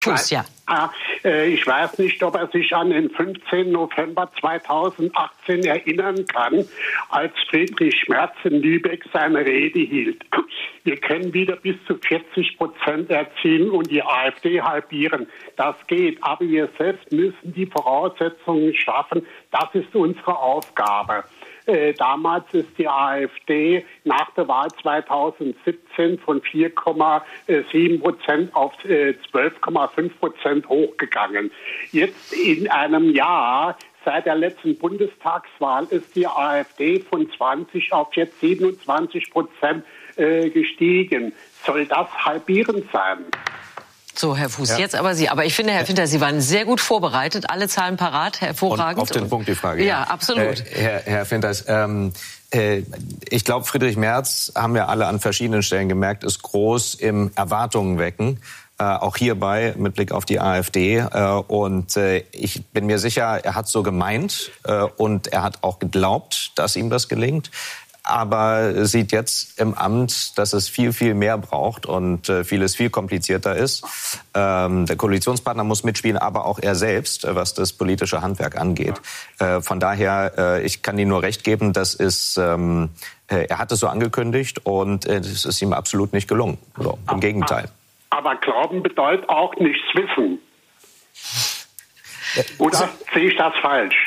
Ja. Ich weiß nicht, ob er sich an den 15. November 2018 erinnern kann, als Friedrich Merz in Lübeck seine Rede hielt. Wir können wieder bis zu 40% erzielen und die AfD halbieren. Das geht, aber wir selbst müssen die Voraussetzungen schaffen. Das ist unsere Aufgabe. Damals ist die AfD nach der Wahl 2017 von 4,7% auf 12,5% hochgegangen. Jetzt in einem Jahr, seit der letzten Bundestagswahl, ist die AfD von 20 auf jetzt 27% gestiegen. Soll das halbierend sein? So, Herr Fuß, jetzt aber Sie. Aber ich finde, Herr Finter, Sie waren sehr gut vorbereitet, alle Zahlen parat, hervorragend. Und auf den Punkt die Frage. Ja, absolut. Herr Finters, ich glaube, Friedrich Merz, haben wir alle an verschiedenen Stellen gemerkt, ist groß im Erwartungen wecken. Auch hierbei mit Blick auf die AfD. Und ich bin mir sicher, er hat so gemeint und er hat auch geglaubt, dass ihm das gelingt. Aber sieht jetzt im Amt, dass es viel, viel mehr braucht und vieles viel komplizierter ist. Der Koalitionspartner muss mitspielen, aber auch er selbst, was das politische Handwerk angeht. Von daher, ich kann Ihnen nur recht geben, das ist, er hat es so angekündigt und es ist ihm absolut nicht gelungen. So, im Gegenteil. Aber Glauben bedeutet auch nichts wissen. Oder sehe ich das falsch?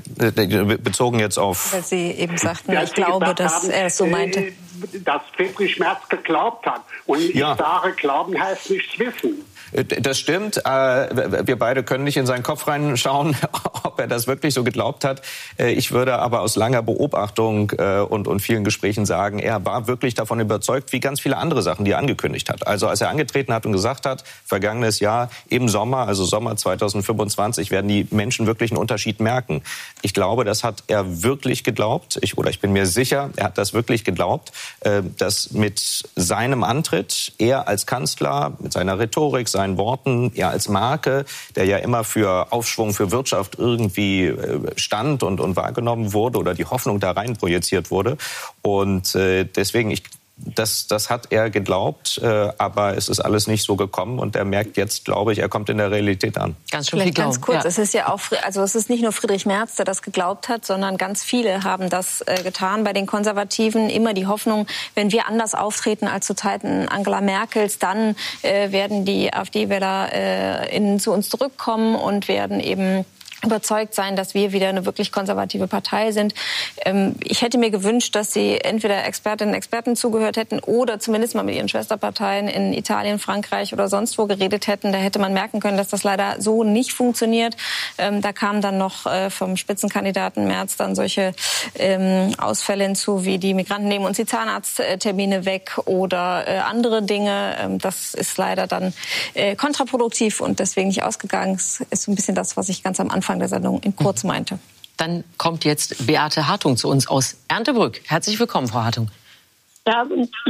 Bezogen jetzt auf... Weil Sie eben sagten, ich glaube, dass er es so meinte. Dass Friedrich Merz geglaubt hat. Und ich sage, Glauben heißt nichts wissen. Das stimmt. Wir beide können nicht in seinen Kopf reinschauen, ob er das wirklich so geglaubt hat. Ich würde aber aus langer Beobachtung und vielen Gesprächen sagen, er war wirklich davon überzeugt, wie ganz viele andere Sachen, die er angekündigt hat. Also als er angetreten hat und gesagt hat, vergangenes Jahr im Sommer, also Sommer 2025, werden die Menschen wirklich einen Unterschied merken. Ich glaube, das hat er wirklich geglaubt. Ich bin mir sicher, er hat das wirklich geglaubt, dass mit seinem Antritt, er als Kanzler, mit seiner Rhetorik, seinen Worten, er als Marke, der ja immer für Aufschwung, für Wirtschaft irgendwie stand und wahrgenommen wurde oder die Hoffnung da rein projiziert wurde. Und deswegen, das hat er geglaubt, aber es ist alles nicht so gekommen und er merkt jetzt, glaube ich, er kommt in der Realität an. Ganz schön viel ganz kurz, es ist ja auch, also es ist nicht nur Friedrich Merz, der das geglaubt hat, sondern ganz viele haben das getan. Bei den Konservativen immer die Hoffnung, wenn wir anders auftreten als zu Zeiten Angela Merkels, dann werden die AfD-Wähler zu uns zurückkommen und werden eben überzeugt sein, dass wir wieder eine wirklich konservative Partei sind. Ich hätte mir gewünscht, dass Sie entweder Expertinnen und Experten zugehört hätten oder zumindest mal mit Ihren Schwesterparteien in Italien, Frankreich oder sonst wo geredet hätten. Da hätte man merken können, dass das leider so nicht funktioniert. Da kamen dann noch vom Spitzenkandidaten Merz dann solche Ausfälle hinzu, wie die Migranten nehmen uns die Zahnarzttermine weg oder andere Dinge. Das ist leider dann kontraproduktiv und deswegen nicht ausgegangen. Das ist so ein bisschen das, was ich ganz am Anfang der Sendung in kurz meinte. Dann kommt jetzt Beate Hartung zu uns aus Erndtebrück. Herzlich willkommen, Frau Hartung. Ja,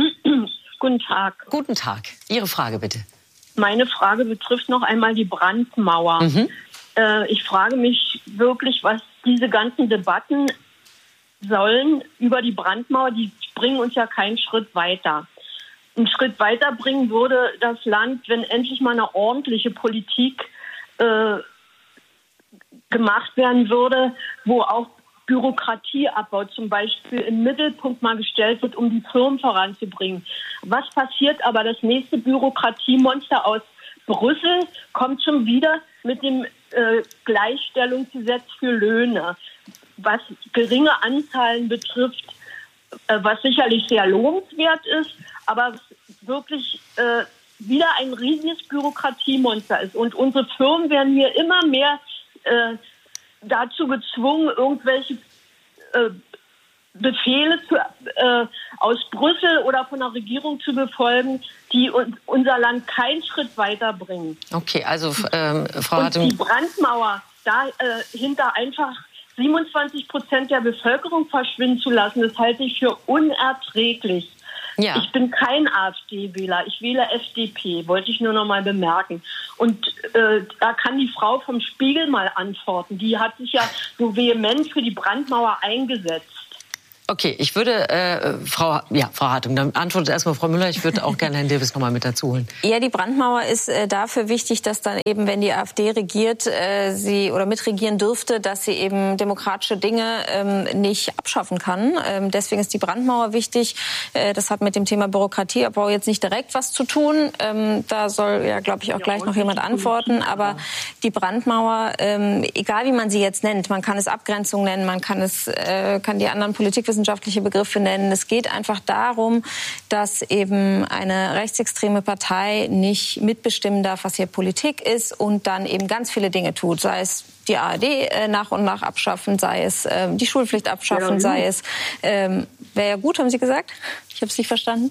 guten Tag. Guten Tag. Ihre Frage bitte. Meine Frage betrifft noch einmal die Brandmauer. Ich frage mich wirklich, was diese ganzen Debatten sollen über die Brandmauer. Die bringen uns ja keinen Schritt weiter. Einen Schritt weiter bringen würde das Land, wenn endlich mal eine ordentliche Politik gemacht werden würde, wo auch Bürokratieabbau zum Beispiel im Mittelpunkt mal gestellt wird, um die Firmen voranzubringen. Was passiert aber? Das nächste Bürokratiemonster aus Brüssel kommt schon wieder mit dem Gleichstellungsgesetz für Löhne, was geringe Anzahlen betrifft, was sicherlich sehr lohnenswert ist, aber wirklich wieder ein riesiges Bürokratiemonster ist. Und unsere Firmen werden hier immer mehr dazu gezwungen, irgendwelche Befehle aus Brüssel oder von der Regierung zu befolgen, die unser Land keinen Schritt weiterbringen. Okay, also Frau Hartung. Und die Brandmauer, dahinter einfach 27% der Bevölkerung verschwinden zu lassen, das halte ich für unerträglich. Ja. Ich bin kein AfD-Wähler, ich wähle FDP, wollte ich nur noch mal bemerken. Und da kann die Frau vom Spiegel mal antworten. Die hat sich ja so vehement für die Brandmauer eingesetzt. Okay, ich würde, Frau Hartung, dann antwortet erstmal Frau Müller. Ich würde auch gerne Herrn Davis noch mal mit dazu holen. Ja, die Brandmauer ist dafür wichtig, dass dann eben, wenn die AfD regiert, sie oder mitregieren dürfte, dass sie eben demokratische Dinge nicht abschaffen kann. Deswegen ist die Brandmauer wichtig. Das hat mit dem Thema Bürokratieabbau jetzt nicht direkt was zu tun. Da soll ja, glaube ich, auch gleich noch jemand antworten. Aber die Brandmauer, egal wie man sie jetzt nennt, man kann es Abgrenzung nennen, man kann die anderen politikwissenschaftliche Begriffe nennen. Es geht einfach darum, dass eben eine rechtsextreme Partei nicht mitbestimmen darf, was hier Politik ist und dann eben ganz viele Dinge tut. Sei es die ARD nach und nach abschaffen, sei es die Schulpflicht abschaffen, sei es... Wäre ja gut, haben Sie gesagt? Ich habe es nicht verstanden.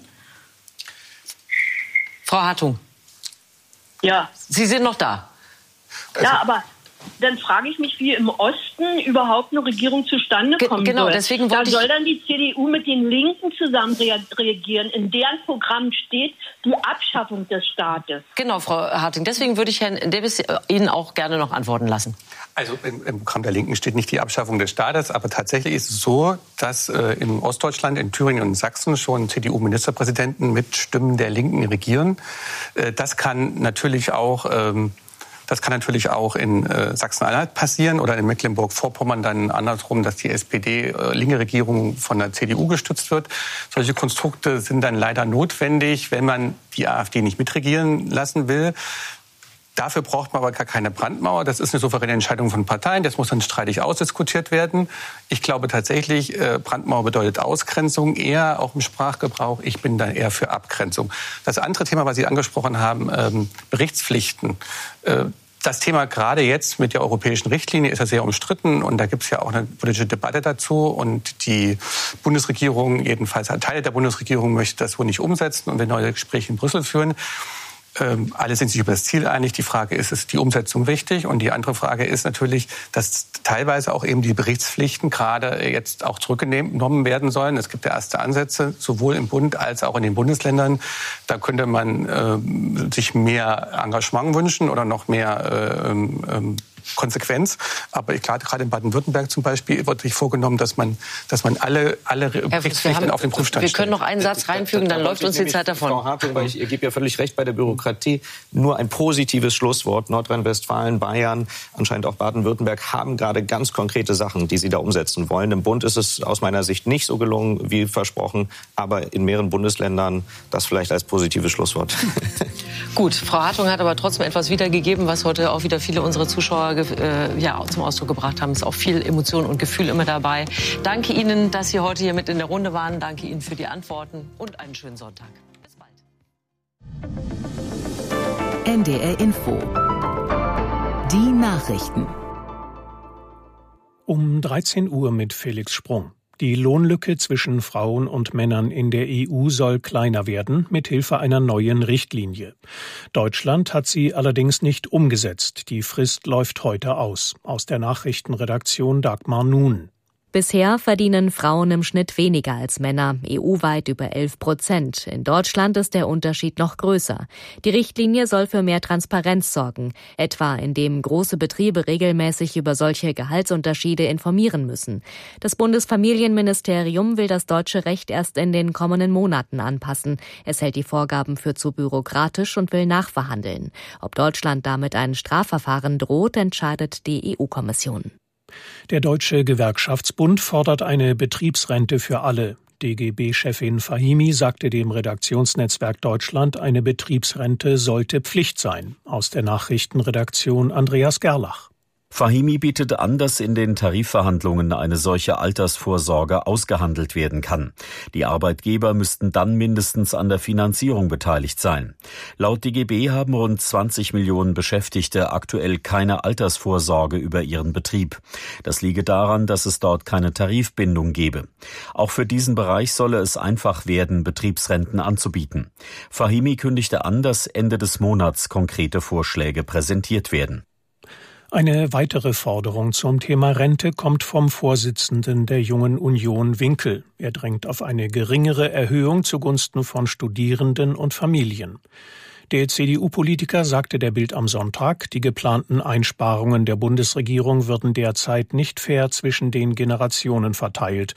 Frau Hartung. Ja. Sie sind noch da. Ja, aber dann frage ich mich, wie im Osten überhaupt eine Regierung zustande kommen genau, soll. Deswegen da soll dann die CDU mit den Linken zusammen reagieren. In deren Programm steht die Abschaffung des Staates. Genau, Frau Harting. Deswegen würde ich Herrn Davis Ihnen auch gerne noch antworten lassen. Also im Programm der Linken steht nicht die Abschaffung des Staates, aber tatsächlich ist es so, dass in Ostdeutschland, in Thüringen und in Sachsen schon CDU-Ministerpräsidenten mit Stimmen der Linken regieren. Das kann natürlich auch in Sachsen-Anhalt passieren oder in Mecklenburg-Vorpommern dann andersrum, dass die SPD-linke Regierung von der CDU gestützt wird. Solche Konstrukte sind dann leider notwendig, wenn man die AfD nicht mitregieren lassen will. Dafür braucht man aber gar keine Brandmauer. Das ist eine souveräne Entscheidung von Parteien. Das muss dann streitig ausdiskutiert werden. Ich glaube tatsächlich, Brandmauer bedeutet Ausgrenzung, eher auch im Sprachgebrauch. Ich bin da eher für Abgrenzung. Das andere Thema, was Sie angesprochen haben, Berichtspflichten. Das Thema gerade jetzt mit der europäischen Richtlinie ist ja sehr umstritten und da gibt es ja auch eine politische Debatte dazu und die Bundesregierung, jedenfalls Teile der Bundesregierung, möchte das wohl nicht umsetzen und will neue Gespräche in Brüssel führen. Alle sind sich über das Ziel einig. Die Frage ist die Umsetzung wichtig? Und die andere Frage ist natürlich, dass teilweise auch eben die Berichtspflichten gerade jetzt auch zurückgenommen werden sollen. Es gibt ja erste Ansätze, sowohl im Bund als auch in den Bundesländern. Da könnte man sich mehr Engagement wünschen oder noch mehr Konsequenz. Aber gerade in Baden-Württemberg zum Beispiel wird sich vorgenommen, dass man alle Berichtspflichten auf den Prüfstand stellt. Wir können noch einen Satz reinfügen, dann läuft uns die Zeit davon. Frau Hartung, weil ich gebe ja völlig recht bei der Bürokratie. Nur ein positives Schlusswort. Nordrhein-Westfalen, Bayern, anscheinend auch Baden-Württemberg haben gerade ganz konkrete Sachen, die sie da umsetzen wollen. Im Bund ist es aus meiner Sicht nicht so gelungen wie versprochen, aber in mehreren Bundesländern das vielleicht als positives Schlusswort. Gut, Frau Hartung hat aber trotzdem etwas wiedergegeben, was heute auch wieder viele unserer Zuschauer zum Ausdruck gebracht haben. Es ist auch viel Emotion und Gefühl immer dabei. Danke Ihnen, dass Sie heute hier mit in der Runde waren. Danke Ihnen für die Antworten und einen schönen Sonntag. Bis bald. NDR Info. Die Nachrichten. Um 13 Uhr mit Felix Sprung. Die Lohnlücke zwischen Frauen und Männern in der EU soll kleiner werden, mithilfe einer neuen Richtlinie. Deutschland hat sie allerdings nicht umgesetzt. Die Frist läuft heute aus. Aus der Nachrichtenredaktion Dagmar Nuhn. Bisher verdienen Frauen im Schnitt weniger als Männer, EU-weit über 11%. In Deutschland ist der Unterschied noch größer. Die Richtlinie soll für mehr Transparenz sorgen, etwa indem große Betriebe regelmäßig über solche Gehaltsunterschiede informieren müssen. Das Bundesfamilienministerium will das deutsche Recht erst in den kommenden Monaten anpassen. Es hält die Vorgaben für zu bürokratisch und will nachverhandeln. Ob Deutschland damit ein Strafverfahren droht, entscheidet die EU-Kommission. Der Deutsche Gewerkschaftsbund fordert eine Betriebsrente für alle. DGB-Chefin Fahimi sagte dem Redaktionsnetzwerk Deutschland, eine Betriebsrente sollte Pflicht sein. Aus der Nachrichtenredaktion Andreas Gerlach. Fahimi bietet an, dass in den Tarifverhandlungen eine solche Altersvorsorge ausgehandelt werden kann. Die Arbeitgeber müssten dann mindestens an der Finanzierung beteiligt sein. Laut DGB haben rund 20 Millionen Beschäftigte aktuell keine Altersvorsorge über ihren Betrieb. Das liege daran, dass es dort keine Tarifbindung gebe. Auch für diesen Bereich solle es einfach werden, Betriebsrenten anzubieten. Fahimi kündigte an, dass Ende des Monats konkrete Vorschläge präsentiert werden. Eine weitere Forderung zum Thema Rente kommt vom Vorsitzenden der Jungen Union Winkel. Er drängt auf eine geringere Erhöhung zugunsten von Studierenden und Familien. Der CDU-Politiker sagte der Bild am Sonntag, die geplanten Einsparungen der Bundesregierung würden derzeit nicht fair zwischen den Generationen verteilt.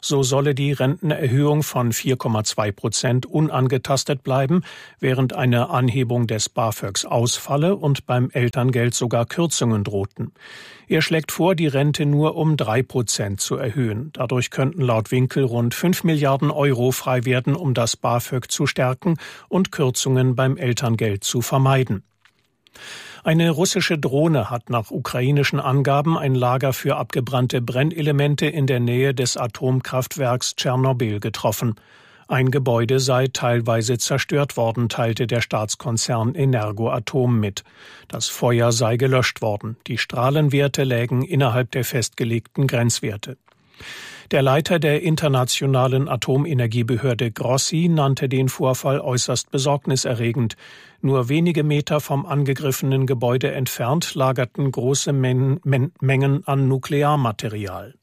So solle die Rentenerhöhung von 4,2% unangetastet bleiben, während eine Anhebung des BAföGs ausfalle und beim Elterngeld sogar Kürzungen drohten. Er schlägt vor, die Rente nur um 3% zu erhöhen. Dadurch könnten laut Winkel rund 5 Milliarden Euro frei werden, um das BAföG zu stärken und Kürzungen beim Elterngeld zu vermeiden. Eine russische Drohne hat nach ukrainischen Angaben ein Lager für abgebrannte Brennelemente in der Nähe des Atomkraftwerks Tschernobyl getroffen. Ein Gebäude sei teilweise zerstört worden, teilte der Staatskonzern Energoatom mit. Das Feuer sei gelöscht worden. Die Strahlenwerte lägen innerhalb der festgelegten Grenzwerte. Der Leiter der Internationalen Atomenergiebehörde Grossi nannte den Vorfall äußerst besorgniserregend. Nur wenige Meter vom angegriffenen Gebäude entfernt lagerten große Mengen an Nuklearmaterial.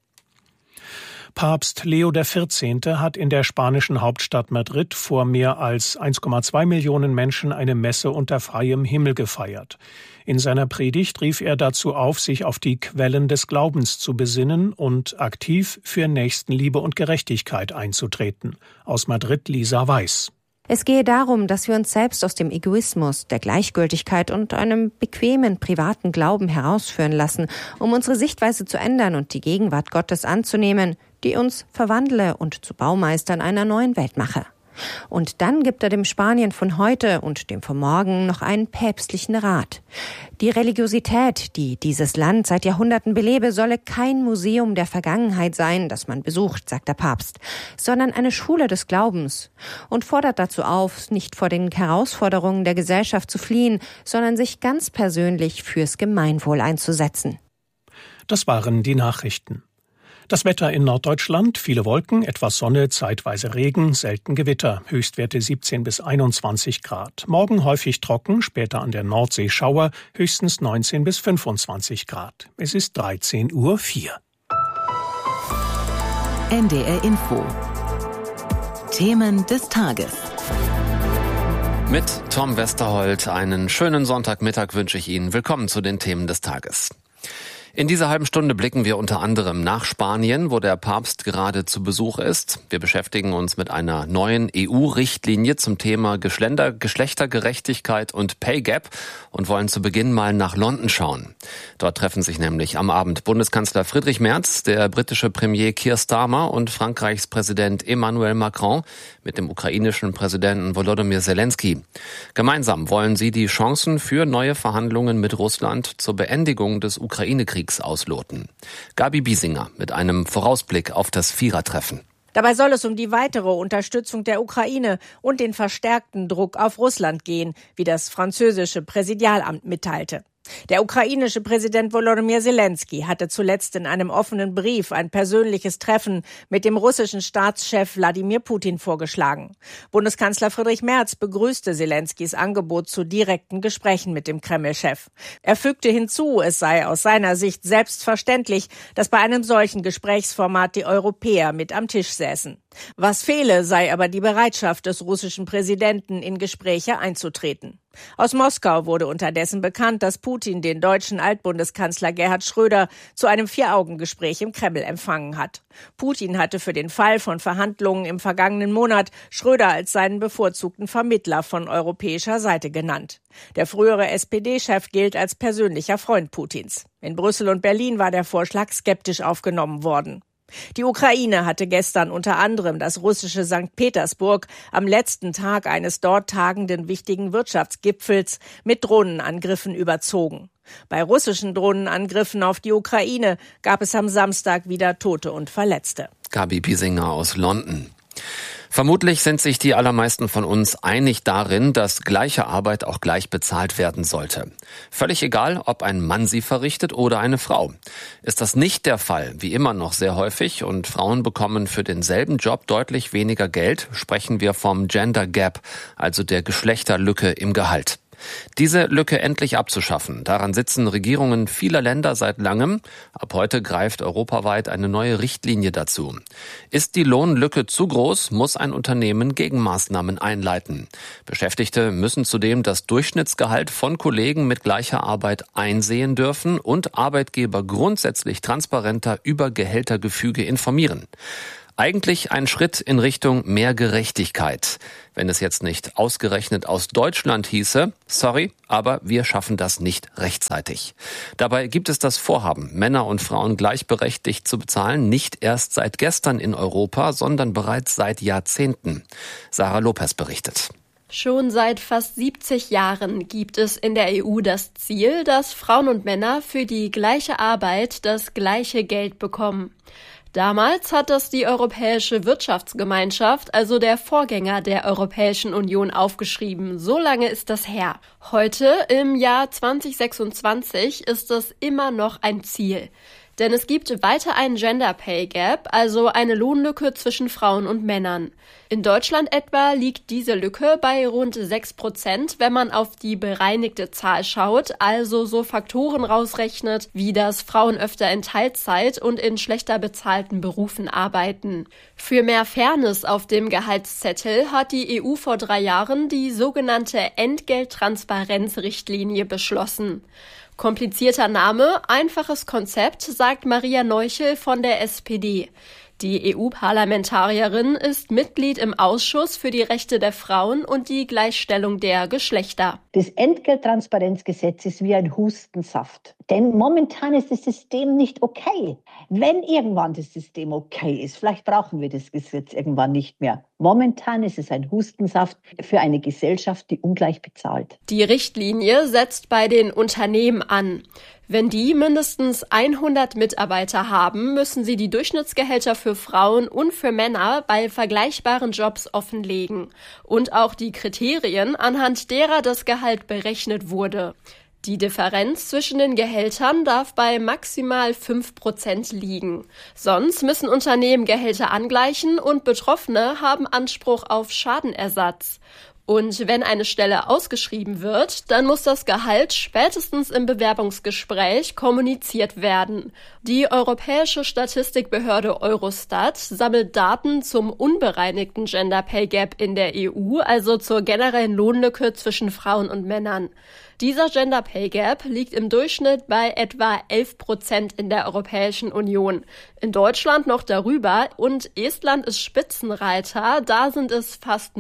Papst Leo XIV. Hat in der spanischen Hauptstadt Madrid vor mehr als 1,2 Millionen Menschen eine Messe unter freiem Himmel gefeiert. In seiner Predigt rief er dazu auf, sich auf die Quellen des Glaubens zu besinnen und aktiv für Nächstenliebe und Gerechtigkeit einzutreten. Aus Madrid Lisa Weiß. Es gehe darum, dass wir uns selbst aus dem Egoismus, der Gleichgültigkeit und einem bequemen, privaten Glauben herausführen lassen, um unsere Sichtweise zu ändern und die Gegenwart Gottes anzunehmen, die uns verwandle und zu Baumeistern einer neuen Welt mache. Und dann gibt er dem Spanien von heute und dem von morgen noch einen päpstlichen Rat. Die Religiosität, die dieses Land seit Jahrhunderten belebe, solle kein Museum der Vergangenheit sein, das man besucht, sagt der Papst, sondern eine Schule des Glaubens und fordert dazu auf, nicht vor den Herausforderungen der Gesellschaft zu fliehen, sondern sich ganz persönlich fürs Gemeinwohl einzusetzen. Das waren die Nachrichten. Das Wetter in Norddeutschland, viele Wolken, etwas Sonne, zeitweise Regen, selten Gewitter, Höchstwerte 17 bis 21 Grad. Morgen häufig trocken, später an der Nordsee Schauer, höchstens 19 bis 25 Grad. Es ist 13:04 Uhr. NDR Info. Themen des Tages. Mit Tom Westerholt einen schönen Sonntagmittag wünsche ich Ihnen. Willkommen zu den Themen des Tages. In dieser halben Stunde blicken wir unter anderem nach Spanien, wo der Papst gerade zu Besuch ist. Wir beschäftigen uns mit einer neuen EU-Richtlinie zum Thema Geschlechtergerechtigkeit und Pay Gap und wollen zu Beginn mal nach London schauen. Dort treffen sich nämlich am Abend Bundeskanzler Friedrich Merz, der britische Premier Keir Starmer und Frankreichs Präsident Emmanuel Macron mit dem ukrainischen Präsidenten Volodymyr Zelensky. Gemeinsam wollen sie die Chancen für neue Verhandlungen mit Russland zur Beendigung des Ukraine-Kriegs ausloten. Gabi Biesinger mit einem Vorausblick auf das Vierertreffen. Dabei soll es um die weitere Unterstützung der Ukraine und den verstärkten Druck auf Russland gehen, wie das französische Präsidialamt mitteilte. Der ukrainische Präsident Volodymyr Zelensky hatte zuletzt in einem offenen Brief ein persönliches Treffen mit dem russischen Staatschef Wladimir Putin vorgeschlagen. Bundeskanzler Friedrich Merz begrüßte Zelenskys Angebot zu direkten Gesprächen mit dem Kreml-Chef. Er fügte hinzu, es sei aus seiner Sicht selbstverständlich, dass bei einem solchen Gesprächsformat die Europäer mit am Tisch säßen. Was fehle, sei aber die Bereitschaft des russischen Präsidenten, in Gespräche einzutreten. Aus Moskau wurde unterdessen bekannt, dass Putin den deutschen Altbundeskanzler Gerhard Schröder zu einem Vier-Augen-Gespräch im Kreml empfangen hat. Putin hatte für den Fall von Verhandlungen im vergangenen Monat Schröder als seinen bevorzugten Vermittler von europäischer Seite genannt. Der frühere SPD-Chef gilt als persönlicher Freund Putins. In Brüssel und Berlin war der Vorschlag skeptisch aufgenommen worden. Die Ukraine hatte gestern unter anderem das russische St. Petersburg am letzten Tag eines dort tagenden wichtigen Wirtschaftsgipfels mit Drohnenangriffen überzogen. Bei russischen Drohnenangriffen auf die Ukraine gab es am Samstag wieder Tote und Verletzte. Gabi Biesinger aus London. Vermutlich sind sich die allermeisten von uns einig darin, dass gleiche Arbeit auch gleich bezahlt werden sollte. Völlig egal, ob ein Mann sie verrichtet oder eine Frau. Ist das nicht der Fall, wie immer noch sehr häufig, und Frauen bekommen für denselben Job deutlich weniger Geld, sprechen wir vom Gender Gap, also der Geschlechterlücke im Gehalt. Diese Lücke endlich abzuschaffen, daran sitzen Regierungen vieler Länder seit langem. Ab heute greift europaweit eine neue Richtlinie dazu. Ist die Lohnlücke zu groß, muss ein Unternehmen Gegenmaßnahmen einleiten. Beschäftigte müssen zudem das Durchschnittsgehalt von Kollegen mit gleicher Arbeit einsehen dürfen und Arbeitgeber grundsätzlich transparenter über Gehältergefüge informieren. Eigentlich ein Schritt in Richtung mehr Gerechtigkeit. Wenn es jetzt nicht ausgerechnet aus Deutschland hieße, sorry, aber wir schaffen das nicht rechtzeitig. Dabei gibt es das Vorhaben, Männer und Frauen gleichberechtigt zu bezahlen, nicht erst seit gestern in Europa, sondern bereits seit Jahrzehnten. Sarah Lopez berichtet. Schon seit fast 70 Jahren gibt es in der EU das Ziel, dass Frauen und Männer für die gleiche Arbeit das gleiche Geld bekommen. Damals hat das die Europäische Wirtschaftsgemeinschaft, also der Vorgänger der Europäischen Union, aufgeschrieben. So lange ist das her. Heute, im Jahr 2026, ist das immer noch ein Ziel. Denn es gibt weiter einen Gender Pay Gap, also eine Lohnlücke zwischen Frauen und Männern. In Deutschland etwa liegt diese Lücke bei rund 6%, wenn man auf die bereinigte Zahl schaut, also so Faktoren rausrechnet, wie dass Frauen öfter in Teilzeit und in schlechter bezahlten Berufen arbeiten. Für mehr Fairness auf dem Gehaltszettel hat die EU vor 3 Jahren die sogenannte Entgelttransparenzrichtlinie beschlossen. Komplizierter Name, einfaches Konzept, sagt Maria Neuchel von der SPD. Die EU-Parlamentarierin ist Mitglied im Ausschuss für die Rechte der Frauen und die Gleichstellung der Geschlechter. Das Entgelttransparenzgesetz ist wie ein Hustensaft. Denn momentan ist das System nicht okay. Wenn irgendwann das System okay ist, vielleicht brauchen wir das Gesetz irgendwann nicht mehr. Momentan ist es ein Hustensaft für eine Gesellschaft, die ungleich bezahlt. Die Richtlinie setzt bei den Unternehmen an. Wenn die mindestens 100 Mitarbeiter haben, müssen sie die Durchschnittsgehälter für Frauen und für Männer bei vergleichbaren Jobs offenlegen und auch die Kriterien, anhand derer das Gehalt berechnet wurde. Die Differenz zwischen den Gehältern darf bei maximal 5% liegen. Sonst müssen Unternehmen Gehälter angleichen und Betroffene haben Anspruch auf Schadenersatz. Und wenn eine Stelle ausgeschrieben wird, dann muss das Gehalt spätestens im Bewerbungsgespräch kommuniziert werden. Die Europäische Statistikbehörde Eurostat sammelt Daten zum unbereinigten Gender Pay Gap in der EU, also zur generellen Lohnlücke zwischen Frauen und Männern. Dieser Gender Pay Gap liegt im Durchschnitt bei etwa 11% in der Europäischen Union. In Deutschland noch darüber und Estland ist Spitzenreiter, da sind es fast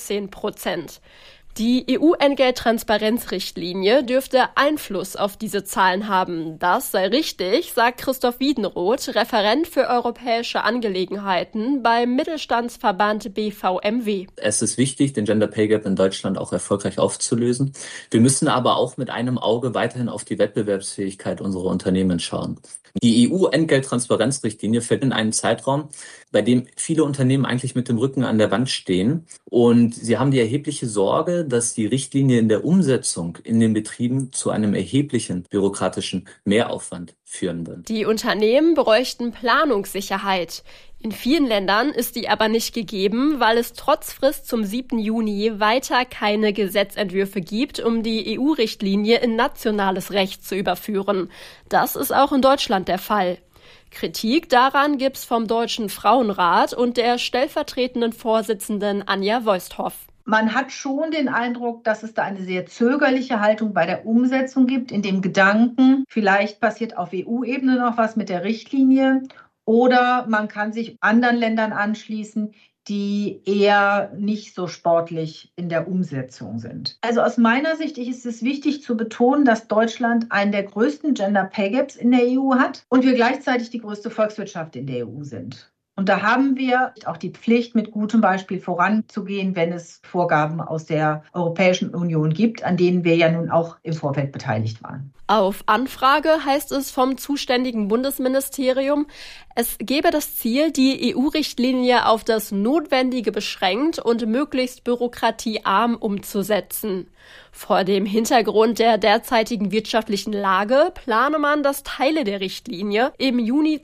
19%. Die EU-Entgelttransparenzrichtlinie dürfte Einfluss auf diese Zahlen haben. Das sei richtig, sagt Christoph Wiedenroth, Referent für europäische Angelegenheiten beim Mittelstandsverband BVMW. Es ist wichtig, den Gender Pay Gap in Deutschland auch erfolgreich aufzulösen. Wir müssen aber auch mit einem Auge weiterhin auf die Wettbewerbsfähigkeit unserer Unternehmen schauen. Die EU-Entgelttransparenzrichtlinie fällt in einen Zeitraum, bei dem viele Unternehmen eigentlich mit dem Rücken an der Wand stehen. Und sie haben die erhebliche Sorge, dass die Richtlinie in der Umsetzung in den Betrieben zu einem erheblichen bürokratischen Mehraufwand führen wird. Die Unternehmen bräuchten Planungssicherheit. In vielen Ländern ist die aber nicht gegeben, weil es trotz Frist zum 7. Juni weiter keine Gesetzentwürfe gibt, um die EU-Richtlinie in nationales Recht zu überführen. Das ist auch in Deutschland der Fall. Kritik daran gibt's vom Deutschen Frauenrat und der stellvertretenden Vorsitzenden Anja Voisthoff. Man hat schon den Eindruck, dass es da eine sehr zögerliche Haltung bei der Umsetzung gibt, in dem Gedanken, vielleicht passiert auf EU-Ebene noch was mit der Richtlinie oder man kann sich anderen Ländern anschließen, die eher nicht so sportlich in der Umsetzung sind. Also aus meiner Sicht ist es wichtig zu betonen, dass Deutschland einen der größten Gender Pay Gaps in der EU hat und wir gleichzeitig die größte Volkswirtschaft in der EU sind. Und da haben wir auch die Pflicht, mit gutem Beispiel voranzugehen, wenn es Vorgaben aus der Europäischen Union gibt, an denen wir ja nun auch im Vorfeld beteiligt waren. Auf Anfrage heißt es vom zuständigen Bundesministerium, es gebe das Ziel, die EU-Richtlinie auf das Notwendige beschränkt und möglichst bürokratiearm umzusetzen. Vor dem Hintergrund der derzeitigen wirtschaftlichen Lage plane man, dass Teile der Richtlinie im Juni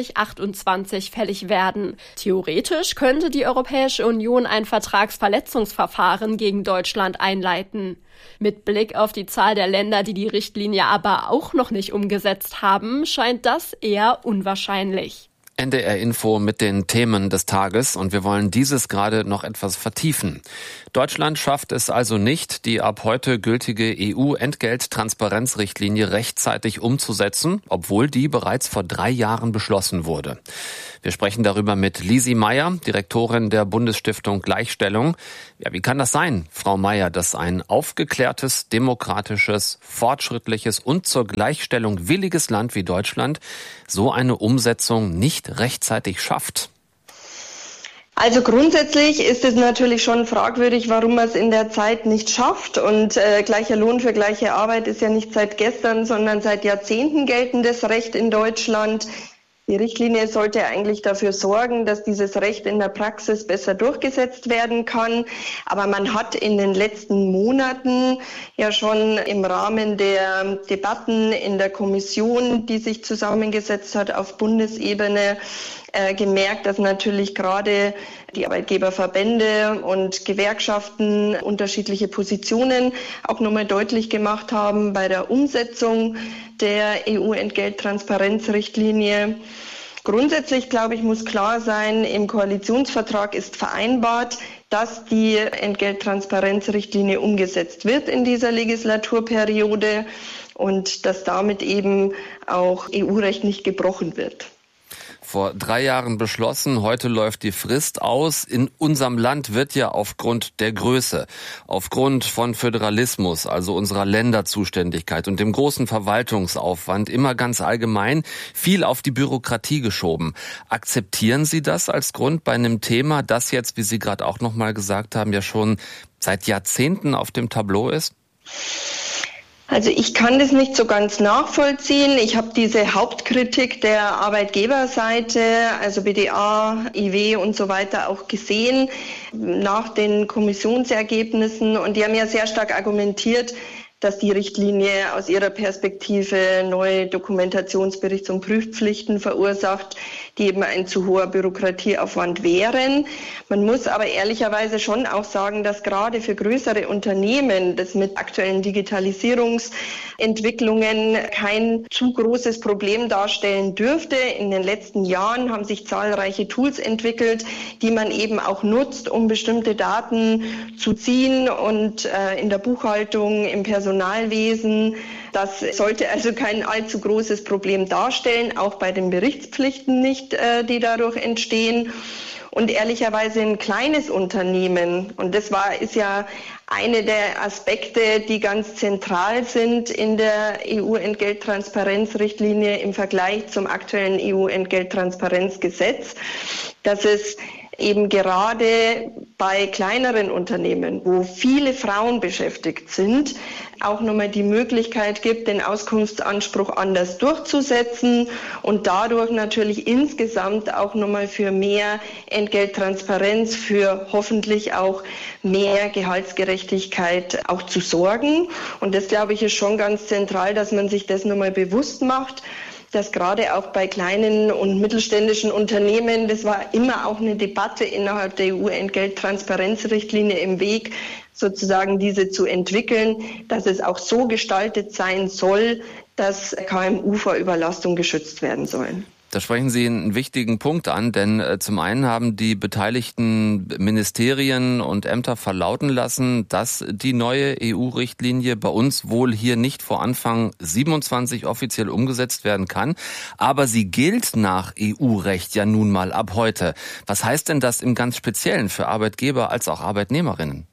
2028 fällig werden. Theoretisch könnte die Europäische Union ein Vertragsverletzungsverfahren gegen Deutschland einleiten. Mit Blick auf die Zahl der Länder, die die Richtlinie aber auch noch nicht umgesetzt haben, scheint das eher unwahrscheinlich. NDR Info mit den Themen des Tages und wir wollen dieses gerade noch etwas vertiefen. Deutschland schafft es also nicht, die ab heute gültige EU-Entgelttransparenzrichtlinie rechtzeitig umzusetzen, obwohl die bereits vor 3 Jahren beschlossen wurde. Wir sprechen darüber mit Lisi Meyer, Direktorin der Bundesstiftung Gleichstellung. Ja, wie kann das sein, Frau Meyer, dass ein aufgeklärtes, demokratisches, fortschrittliches und zur Gleichstellung williges Land wie Deutschland so eine Umsetzung nicht rechtzeitig schafft? Also grundsätzlich ist es natürlich schon fragwürdig, warum man es in der Zeit nicht schafft. Und gleicher Lohn für gleiche Arbeit ist ja nicht seit gestern, sondern seit Jahrzehnten geltendes Recht in Deutschland. Die Richtlinie sollte eigentlich dafür sorgen, dass dieses Recht in der Praxis besser durchgesetzt werden kann. Aber man hat in den letzten Monaten ja schon im Rahmen der Debatten in der Kommission, die sich zusammengesetzt hat auf Bundesebene, gemerkt, dass natürlich gerade die Arbeitgeberverbände und Gewerkschaften unterschiedliche Positionen auch nochmal deutlich gemacht haben bei der Umsetzung der EU-Entgelttransparenzrichtlinie. Grundsätzlich, glaube ich, muss klar sein, im Koalitionsvertrag ist vereinbart, dass die Entgelttransparenzrichtlinie umgesetzt wird in dieser Legislaturperiode und dass damit eben auch EU-Recht nicht gebrochen wird. Vor 3 Jahren beschlossen, heute läuft die Frist aus. In unserem Land wird ja aufgrund der Größe, aufgrund von Föderalismus, also unserer Länderzuständigkeit und dem großen Verwaltungsaufwand immer ganz allgemein viel auf die Bürokratie geschoben. Akzeptieren Sie das als Grund bei einem Thema, das jetzt, wie Sie gerade auch noch mal gesagt haben, ja schon seit Jahrzehnten auf dem Tableau ist? Also ich kann das nicht so ganz nachvollziehen. Ich habe diese Hauptkritik der Arbeitgeberseite, also BDA, IW und so weiter auch gesehen nach den Kommissionsergebnissen. Und die haben ja sehr stark argumentiert, dass die Richtlinie aus ihrer Perspektive neue Dokumentationsberichts- und Prüfpflichten verursacht, die eben ein zu hoher Bürokratieaufwand wären. Man muss aber ehrlicherweise schon auch sagen, dass gerade für größere Unternehmen das mit aktuellen Digitalisierungsentwicklungen kein zu großes Problem darstellen dürfte. In den letzten Jahren haben sich zahlreiche Tools entwickelt, die man eben auch nutzt, um bestimmte Daten zu ziehen und in der Buchhaltung, im Personalwesen. Das sollte also kein allzu großes Problem darstellen, auch bei den Berichtspflichten nicht, die dadurch entstehen. Und ehrlicherweise ein kleines Unternehmen, und das ist ja eine der Aspekte, die ganz zentral sind in der EU-Entgelttransparenzrichtlinie im Vergleich zum aktuellen EU-Entgelttransparenzgesetz, dass es eben gerade bei kleineren Unternehmen, wo viele Frauen beschäftigt sind, auch nochmal die Möglichkeit gibt, den Auskunftsanspruch anders durchzusetzen und dadurch natürlich insgesamt auch nochmal für mehr Entgelttransparenz, für hoffentlich auch mehr Gehaltsgerechtigkeit auch zu sorgen. Und das, glaube ich, ist schon ganz zentral, dass man sich das nochmal bewusst macht, dass gerade auch bei kleinen und mittelständischen Unternehmen, das war immer auch eine Debatte innerhalb der EU-Entgelttransparenzrichtlinie im Weg, sozusagen diese zu entwickeln, dass es auch so gestaltet sein soll, dass KMU vor Überlastung geschützt werden sollen. Da sprechen Sie einen wichtigen Punkt an, denn zum einen haben die beteiligten Ministerien und Ämter verlauten lassen, dass die neue EU-Richtlinie bei uns wohl hier nicht vor Anfang 27 offiziell umgesetzt werden kann, aber sie gilt nach EU-Recht ja nun mal ab heute. Was heißt denn das im ganz Speziellen für Arbeitgeber als auch Arbeitnehmerinnen?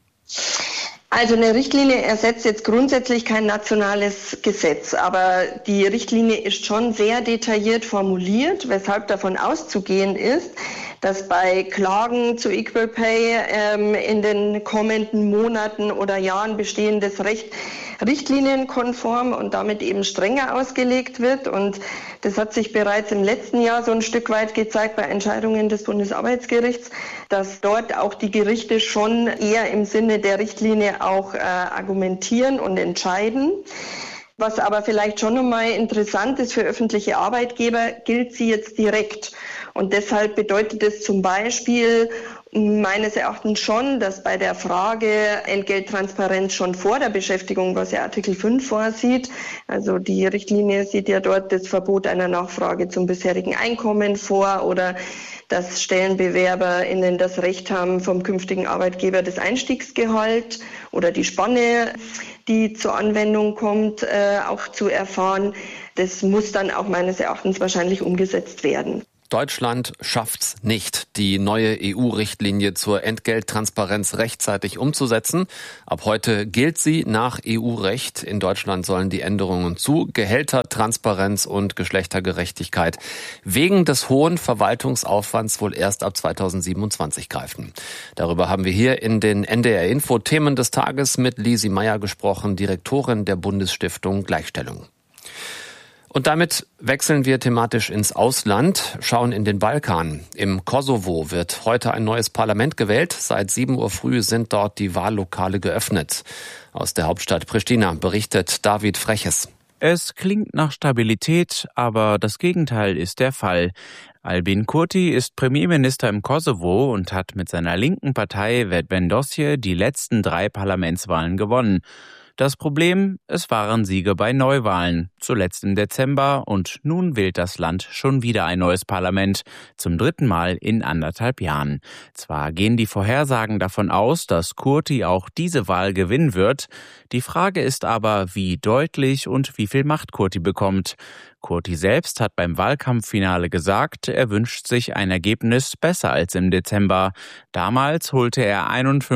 Also eine Richtlinie ersetzt jetzt grundsätzlich kein nationales Gesetz, aber die Richtlinie ist schon sehr detailliert formuliert, weshalb davon auszugehen ist, dass bei Klagen zu Equal Pay in den kommenden Monaten oder Jahren bestehendes Recht richtlinienkonform und damit eben strenger ausgelegt wird. Und das hat sich bereits im letzten Jahr so ein Stück weit gezeigt bei Entscheidungen des Bundesarbeitsgerichts, dass dort auch die Gerichte schon eher im Sinne der Richtlinie auch argumentieren und entscheiden. Was aber vielleicht schon nochmal interessant ist für öffentliche Arbeitgeber, gilt sie jetzt direkt. Und deshalb bedeutet es zum Beispiel meines Erachtens schon, dass bei der Frage Entgelttransparenz schon vor der Beschäftigung, was ja Artikel 5 vorsieht, also die Richtlinie sieht ja dort das Verbot einer Nachfrage zum bisherigen Einkommen vor oder dass StellenbewerberInnen das Recht haben, vom künftigen Arbeitgeber das Einstiegsgehalt oder die Spanne, die zur Anwendung kommt, auch zu erfahren. Das muss dann auch meines Erachtens wahrscheinlich umgesetzt werden. Deutschland schafft's nicht, die neue EU-Richtlinie zur Entgelttransparenz rechtzeitig umzusetzen. Ab heute gilt sie nach EU-Recht. In Deutschland sollen die Änderungen zu Gehältertransparenz und Geschlechtergerechtigkeit wegen des hohen Verwaltungsaufwands wohl erst ab 2027 greifen. Darüber haben wir hier in den NDR-Info-Themen des Tages mit Lisi Meyer gesprochen, Direktorin der Bundesstiftung Gleichstellung. Und damit wechseln wir thematisch ins Ausland, schauen in den Balkan. Im Kosovo wird heute ein neues Parlament gewählt. Seit 7 Uhr früh sind dort die Wahllokale geöffnet. Aus der Hauptstadt Pristina berichtet David Freches. Es klingt nach Stabilität, aber das Gegenteil ist der Fall. Albin Kurti ist Premierminister im Kosovo und hat mit seiner linken Partei Vetëvendosje die letzten 3 Parlamentswahlen gewonnen. Das Problem, es waren Siege bei Neuwahlen, zuletzt im Dezember, und nun wählt das Land schon wieder ein neues Parlament, zum 3. Mal in 1,5 Jahren. Zwar gehen die Vorhersagen davon aus, dass Kurti auch diese Wahl gewinnen wird, die Frage ist aber, wie deutlich und wie viel Macht Kurti bekommt. Kurti selbst hat beim Wahlkampffinale gesagt, er wünscht sich ein Ergebnis besser als im Dezember. Damals holte er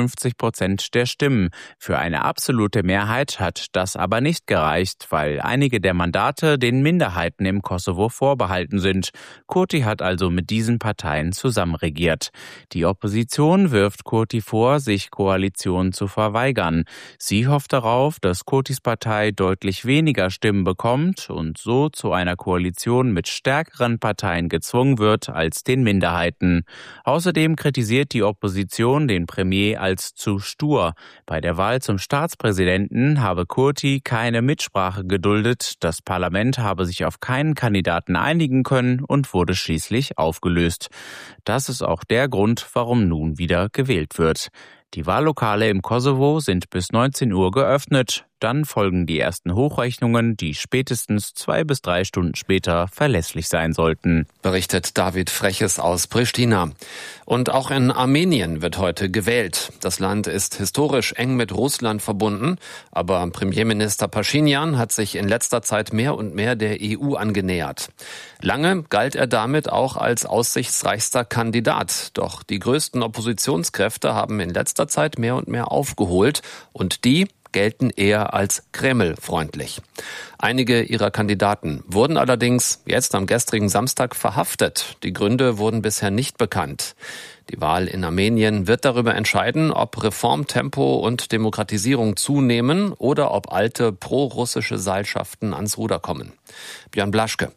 51% der Stimmen. Für eine absolute Mehrheit hat das aber nicht gereicht, weil einige der Mandate den Minderheiten im Kosovo vorbehalten sind. Kurti hat also mit diesen Parteien zusammenregiert. Die Opposition wirft Kurti vor, sich Koalitionen zu verweigern. Sie hofft darauf, dass Kurtis Partei deutlich weniger Stimmen bekommt und so zu einer Koalition mit stärkeren Parteien gezwungen wird als den Minderheiten. Außerdem kritisiert die Opposition den Premier als zu stur. Bei der Wahl zum Staatspräsidenten habe Kurti keine Mitsprache geduldet. Das Parlament habe sich auf keinen Kandidaten einigen können und wurde schließlich aufgelöst. Das ist auch der Grund, warum nun wieder gewählt wird. Die Wahllokale im Kosovo sind bis 19 Uhr geöffnet. Dann folgen die ersten Hochrechnungen, die spätestens 2 bis 3 Stunden später verlässlich sein sollten. Berichtet David Freches aus Pristina. Und auch in Armenien wird heute gewählt. Das Land ist historisch eng mit Russland verbunden, aber Premierminister Paschinjan hat sich in letzter Zeit mehr und mehr der EU angenähert. Lange galt er damit auch als aussichtsreichster Kandidat. Doch die größten Oppositionskräfte haben in letzter Zeit mehr und mehr aufgeholt und die gelten eher als Kreml-freundlich. Einige ihrer Kandidaten wurden allerdings jetzt am gestrigen Samstag verhaftet. Die Gründe wurden bisher nicht bekannt. Die Wahl in Armenien wird darüber entscheiden, ob Reformtempo und Demokratisierung zunehmen oder ob alte pro-russische Seilschaften ans Ruder kommen. Björn Blaschke.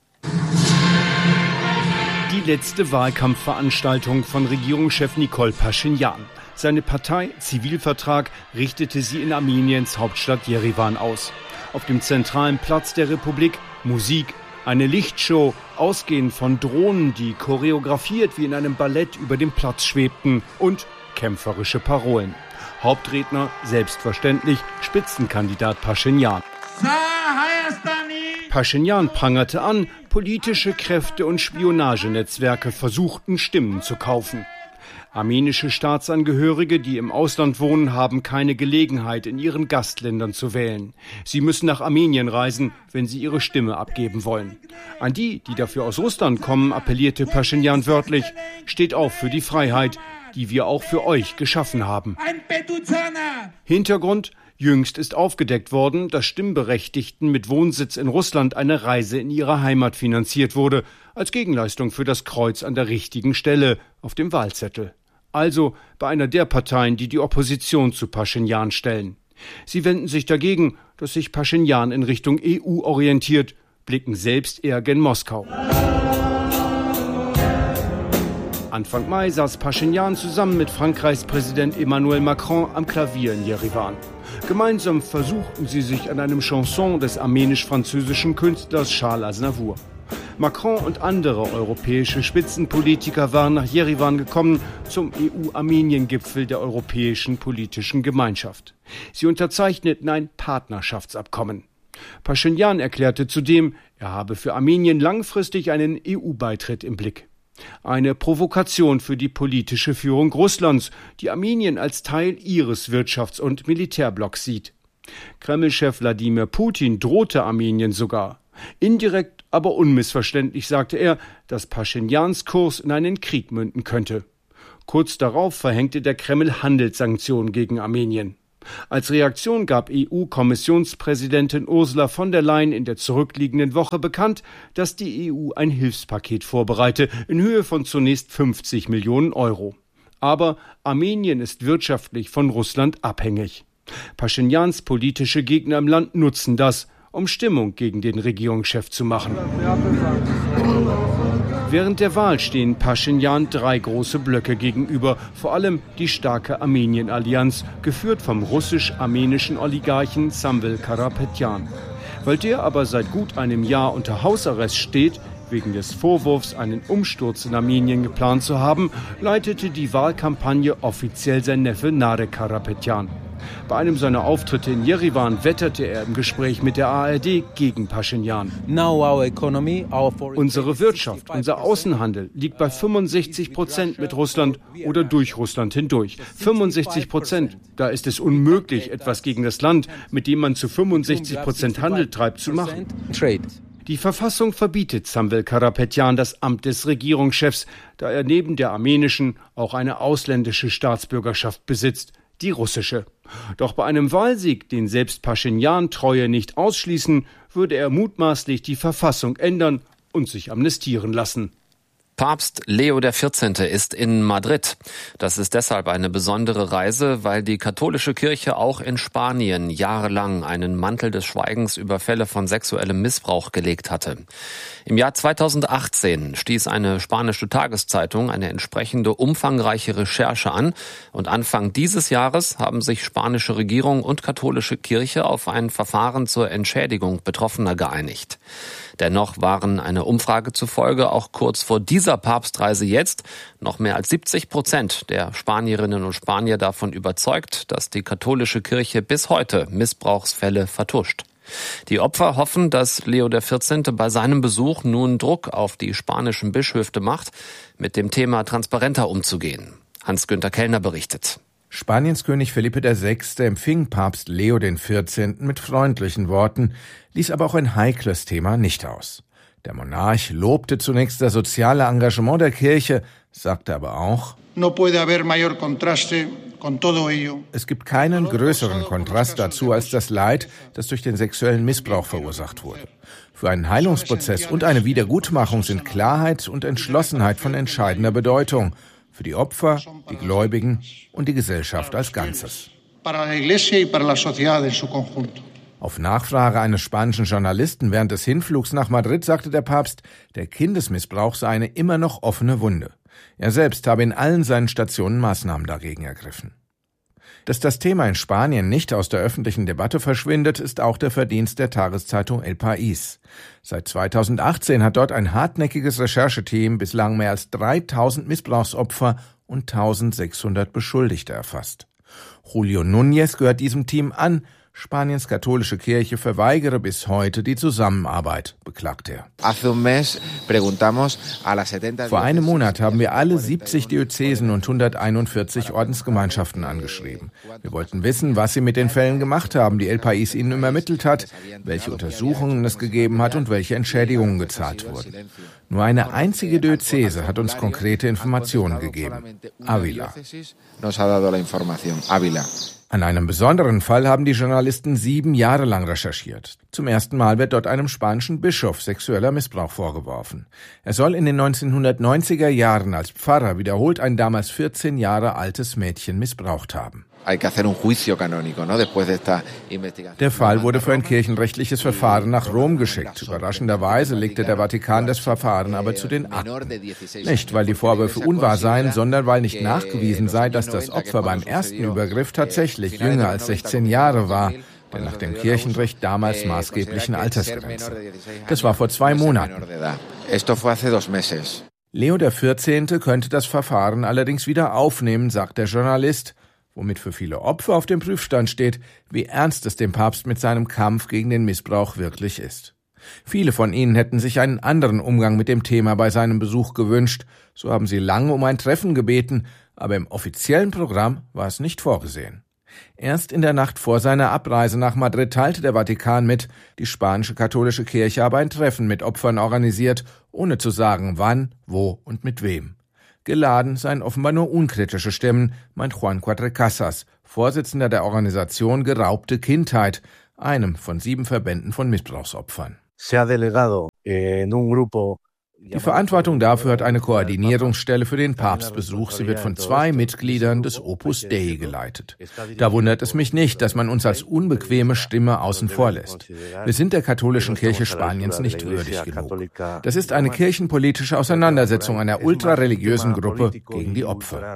Die letzte Wahlkampfveranstaltung von Regierungschef Nikol Paschinjan. Seine Partei Zivilvertrag richtete sie in Armeniens Hauptstadt Jerewan aus. Auf dem zentralen Platz der Republik Musik, eine Lichtshow, ausgehend von Drohnen, die choreografiert wie in einem Ballett über dem Platz schwebten, und kämpferische Parolen. Hauptredner, selbstverständlich, Spitzenkandidat Paschinjan. Paschinjan prangerte an, politische Kräfte und Spionagenetzwerke versuchten, Stimmen zu kaufen. Armenische Staatsangehörige, die im Ausland wohnen, haben keine Gelegenheit, in ihren Gastländern zu wählen. Sie müssen nach Armenien reisen, wenn sie ihre Stimme abgeben wollen. An die, die dafür aus Russland kommen, appellierte Paschinjan wörtlich: Steht auf für die Freiheit, die wir auch für euch geschaffen haben. Hintergrund: Jüngst ist aufgedeckt worden, dass Stimmberechtigten mit Wohnsitz in Russland eine Reise in ihre Heimat finanziert wurde, als Gegenleistung für das Kreuz an der richtigen Stelle auf dem Wahlzettel. Also bei einer der Parteien, die die Opposition zu Paschinjan stellen. Sie wenden sich dagegen, dass sich Paschinjan in Richtung EU orientiert, blicken selbst eher gen Moskau. Anfang Mai saß Paschinjan zusammen mit Frankreichs Präsident Emmanuel Macron am Klavier in Jerewan. Gemeinsam versuchten sie sich an einem Chanson des armenisch-französischen Künstlers Charles Aznavour. Macron und andere europäische Spitzenpolitiker waren nach Jerewan gekommen zum EU-Armenien-Gipfel der Europäischen Politischen Gemeinschaft. Sie unterzeichneten ein Partnerschaftsabkommen. Paschinjan erklärte zudem, er habe für Armenien langfristig einen EU-Beitritt im Blick. Eine Provokation für die politische Führung Russlands, die Armenien als Teil ihres Wirtschafts- und Militärblocks sieht. Kreml-Chef Wladimir Putin drohte Armenien sogar. Indirekt, aber unmissverständlich sagte er, dass Paschinjans Kurs in einen Krieg münden könnte. Kurz darauf verhängte der Kreml Handelssanktionen gegen Armenien. Als Reaktion gab EU-Kommissionspräsidentin Ursula von der Leyen in der zurückliegenden Woche bekannt, dass die EU ein Hilfspaket vorbereite in Höhe von zunächst 50 Millionen Euro. Aber Armenien ist wirtschaftlich von Russland abhängig. Paschinjans politische Gegner im Land nutzen das, um Stimmung gegen den Regierungschef zu machen. Während der Wahl stehen Paschinjan 3 große Blöcke gegenüber, vor allem die starke Armenien-Allianz, geführt vom russisch-armenischen Oligarchen Samvel Karapetyan. Weil der aber seit gut einem Jahr unter Hausarrest steht, wegen des Vorwurfs, einen Umsturz in Armenien geplant zu haben, leitete die Wahlkampagne offiziell sein Neffe Narek Karapetyan. Bei einem seiner Auftritte in Jerewan wetterte er im Gespräch mit der ARD gegen Paschinjan. Unsere Wirtschaft, unser Außenhandel liegt bei 65% mit Russland oder durch Russland hindurch. 65%. Da ist es unmöglich, etwas gegen das Land, mit dem man zu 65% Handel treibt, zu machen. Die Verfassung verbietet Samvel Karapetyan das Amt des Regierungschefs, da er neben der armenischen auch eine ausländische Staatsbürgerschaft besitzt, die russische. Doch bei einem Wahlsieg, den selbst Paschinjan-Treue nicht ausschließen, würde er mutmaßlich die Verfassung ändern und sich amnestieren lassen. Papst Leo XIV. Ist in Madrid. Das ist deshalb eine besondere Reise, weil die katholische Kirche auch in Spanien jahrelang einen Mantel des Schweigens über Fälle von sexuellem Missbrauch gelegt hatte. Im Jahr 2018 stieß eine spanische Tageszeitung eine entsprechende umfangreiche Recherche an und Anfang dieses Jahres haben sich spanische Regierung und katholische Kirche auf ein Verfahren zur Entschädigung Betroffener geeinigt. Dennoch waren einer Umfrage zufolge auch kurz vor dieser Papstreise jetzt noch mehr als 70% der Spanierinnen und Spanier davon überzeugt, dass die katholische Kirche bis heute Missbrauchsfälle vertuscht. Die Opfer hoffen, dass Leo XIV. Bei seinem Besuch nun Druck auf die spanischen Bischöfe macht, mit dem Thema transparenter umzugehen. Hans-Günther Kellner berichtet. Spaniens König Felipe VI. Empfing Papst Leo XIV. Mit freundlichen Worten, ließ aber auch ein heikles Thema nicht aus. Der Monarch lobte zunächst das soziale Engagement der Kirche, sagte aber auch, es gibt keinen größeren Kontrast dazu als das Leid, das durch den sexuellen Missbrauch verursacht wurde. Für einen Heilungsprozess und eine Wiedergutmachung sind Klarheit und Entschlossenheit von entscheidender Bedeutung. Für die Opfer, die Gläubigen und die Gesellschaft als Ganzes. Auf Nachfrage eines spanischen Journalisten während des Hinflugs nach Madrid sagte der Papst, der Kindesmissbrauch sei eine immer noch offene Wunde. Er selbst habe in allen seinen Stationen Maßnahmen dagegen ergriffen. Dass das Thema in Spanien nicht aus der öffentlichen Debatte verschwindet, ist auch der Verdienst der Tageszeitung El País. Seit 2018 hat dort ein hartnäckiges Rechercheteam bislang mehr als 3000 Missbrauchsopfer und 1600 Beschuldigte erfasst. Julio Núñez gehört diesem Team an. Spaniens katholische Kirche verweigere bis heute die Zusammenarbeit, beklagt er. Vor einem Monat haben wir alle 70 Diözesen und 141 Ordensgemeinschaften angeschrieben. Wir wollten wissen, was sie mit den Fällen gemacht haben, die El País ihnen übermittelt hat, welche Untersuchungen es gegeben hat und welche Entschädigungen gezahlt wurden. Nur eine einzige Diözese hat uns konkrete Informationen gegeben. Ávila. An einem besonderen Fall haben die Journalisten 7 Jahre lang recherchiert. Zum ersten Mal wird dort einem spanischen Bischof sexueller Missbrauch vorgeworfen. Er soll in den 1990er Jahren als Pfarrer wiederholt ein damals 14 Jahre altes Mädchen missbraucht haben. Der Fall wurde für ein kirchenrechtliches Verfahren nach Rom geschickt. Überraschenderweise legte der Vatikan das Verfahren aber zu den Akten. Nicht, weil die Vorwürfe unwahr seien, sondern weil nicht nachgewiesen sei, dass das Opfer beim ersten Übergriff tatsächlich jünger als 16 Jahre war, der nach dem Kirchenrecht damals maßgeblichen Altersgrenze. Das war vor 2 Monaten. Leo XIV. Könnte das Verfahren allerdings wieder aufnehmen, sagt der Journalist, womit für viele Opfer auf dem Prüfstand steht, wie ernst es dem Papst mit seinem Kampf gegen den Missbrauch wirklich ist. Viele von ihnen hätten sich einen anderen Umgang mit dem Thema bei seinem Besuch gewünscht. So haben sie lange um ein Treffen gebeten, aber im offiziellen Programm war es nicht vorgesehen. Erst in der Nacht vor seiner Abreise nach Madrid teilte der Vatikan mit, die spanische katholische Kirche habe ein Treffen mit Opfern organisiert, ohne zu sagen, wann, wo und mit wem. Geladen seien offenbar nur unkritische Stimmen, meint Juan Cuatrecasas, Vorsitzender der Organisation Geraubte Kindheit, einem von 7 Verbänden von Missbrauchsopfern. Die Verantwortung dafür hat eine Koordinierungsstelle für den Papstbesuch. Sie wird von 2 Mitgliedern des Opus Dei geleitet. Da wundert es mich nicht, dass man uns als unbequeme Stimme außen vor lässt. Wir sind der katholischen Kirche Spaniens nicht würdig genug. Das ist eine kirchenpolitische Auseinandersetzung einer ultrareligiösen Gruppe gegen die Opfer.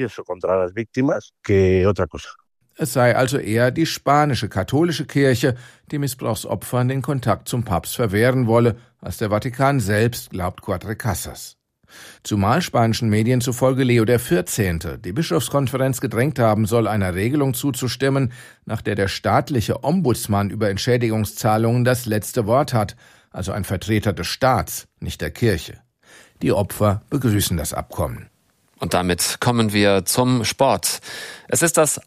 Es sei also eher die spanische katholische Kirche, die Missbrauchsopfern den Kontakt zum Papst verwehren wolle, als der Vatikan selbst, glaubt Cuatrecasas. Zumal spanischen Medien zufolge Leo XIV. Die Bischofskonferenz gedrängt haben soll, einer Regelung zuzustimmen, nach der der staatliche Ombudsmann über Entschädigungszahlungen das letzte Wort hat, also ein Vertreter des Staats, nicht der Kirche. Die Opfer begrüßen das Abkommen. Und damit kommen wir zum Sport. Es ist das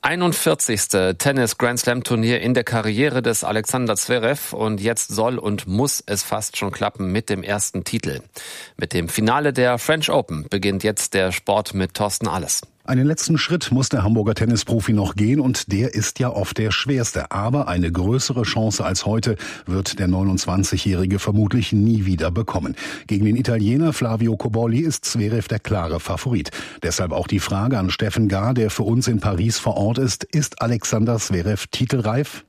41. Tennis-Grand-Slam-Turnier in der Karriere des Alexander Zverev und jetzt soll und muss es fast schon klappen mit dem ersten Titel. Mit dem Finale der French Open beginnt jetzt der Sport mit Thorsten Ahles. Einen letzten Schritt muss der Hamburger Tennisprofi noch gehen und der ist ja oft der schwerste. Aber eine größere Chance als heute wird der 29-Jährige vermutlich nie wieder bekommen. Gegen den Italiener Flavio Cobolli ist Zverev der klare Favorit. Deshalb auch die Frage an Steffen Gahr, der für uns in Paris vor Ort ist. Ist Alexander Zverev titelreif?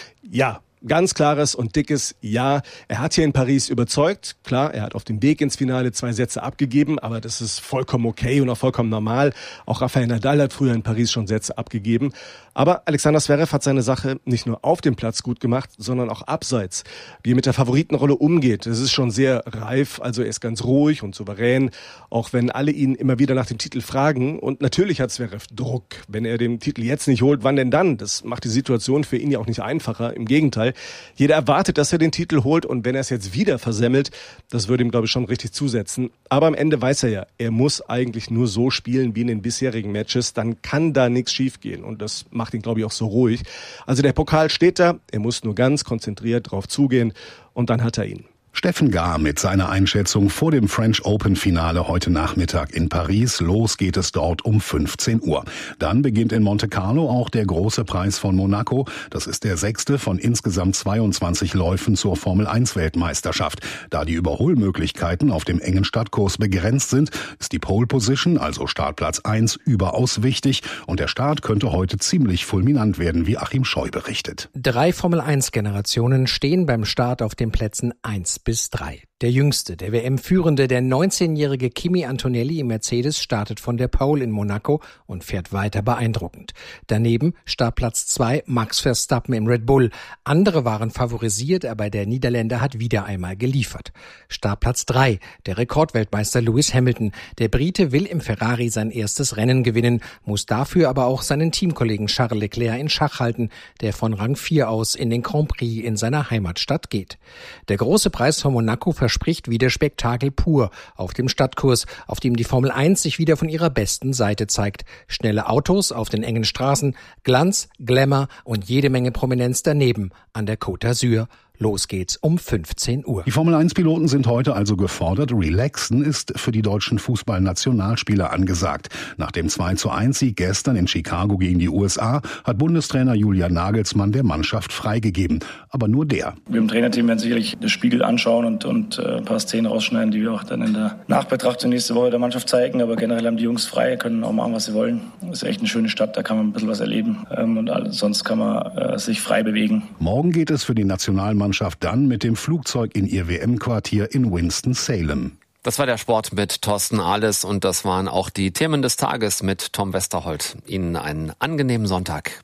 Ja. Ganz klares und dickes Ja. Er hat hier in Paris überzeugt. Klar, er hat auf dem Weg ins Finale 2 Sätze abgegeben, aber das ist vollkommen okay und auch vollkommen normal. Auch Rafael Nadal hat früher in Paris schon Sätze abgegeben. Aber Alexander Zverev hat seine Sache nicht nur auf dem Platz gut gemacht, sondern auch abseits. Wie er mit der Favoritenrolle umgeht, das ist schon sehr reif. Also er ist ganz ruhig und souverän, auch wenn alle ihn immer wieder nach dem Titel fragen. Und natürlich hat Zverev Druck. Wenn er den Titel jetzt nicht holt, wann denn dann? Das macht die Situation für ihn ja auch nicht einfacher. Im Gegenteil. Jeder erwartet, dass er den Titel holt und wenn er es jetzt wieder versemmelt, das würde ihm, glaube ich, schon richtig zusetzen. Aber am Ende weiß er ja, er muss eigentlich nur so spielen wie in den bisherigen Matches, dann kann da nichts schiefgehen und das macht ihn, glaube ich, auch so ruhig. Also der Pokal steht da, er muss nur ganz konzentriert drauf zugehen und dann hat er ihn. Steffen Gahr mit seiner Einschätzung vor dem French Open Finale heute Nachmittag in Paris. Los geht es dort um 15 Uhr. Dann beginnt in Monte Carlo auch der große Preis von Monaco. Das ist der 6. von insgesamt 22 Läufen zur Formel-1-Weltmeisterschaft. Da die Überholmöglichkeiten auf dem engen Stadtkurs begrenzt sind, ist die Pole Position, also Startplatz 1, überaus wichtig. Und der Start könnte heute ziemlich fulminant werden, wie Achim Scheu berichtet. 3 Formel-1-Generationen stehen beim Start auf den Plätzen 1 bis 3. Der jüngste, der WM-Führende, der 19-jährige Kimi Antonelli im Mercedes startet von der Pole in Monaco und fährt weiter beeindruckend. Daneben Startplatz 2 Max Verstappen im Red Bull. Andere waren favorisiert, aber der Niederländer hat wieder einmal geliefert. Startplatz 3 der Rekordweltmeister Lewis Hamilton. Der Brite will im Ferrari sein erstes Rennen gewinnen, muss dafür aber auch seinen Teamkollegen Charles Leclerc in Schach halten, der von Rang 4 aus in den Grand Prix in seiner Heimatstadt geht. Der große Preis von Monaco verspricht wieder Spektakel pur auf dem Stadtkurs, auf dem die Formel 1 sich wieder von ihrer besten Seite zeigt. Schnelle Autos auf den engen Straßen, Glanz, Glamour und jede Menge Prominenz daneben an der Côte d'Azur. Los geht's um 15 Uhr. Die Formel-1-Piloten sind heute also gefordert. Relaxen ist für die deutschen Fußballnationalspieler angesagt. Nach dem 2:1-Sieg gestern in Chicago gegen die USA hat Bundestrainer Julian Nagelsmann der Mannschaft freigegeben. Aber nur der. Wir im Trainerteam werden sicherlich das Spiegel anschauen und ein paar Szenen rausschneiden, die wir auch dann in der Nachbetrachtung nächste Woche der Mannschaft zeigen. Aber generell haben die Jungs frei, können auch machen, was sie wollen. Das ist echt eine schöne Stadt, da kann man ein bisschen was erleben. Und sonst kann man sich frei bewegen. Morgen geht es für die Nationalmannschaft dann mit dem Flugzeug in ihr WM-Quartier in Winston-Salem. Das war der Sport mit Thorsten Ahles und das waren auch die Themen des Tages mit Tom Westerholt. Ihnen einen angenehmen Sonntag.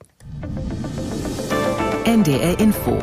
NDR Info.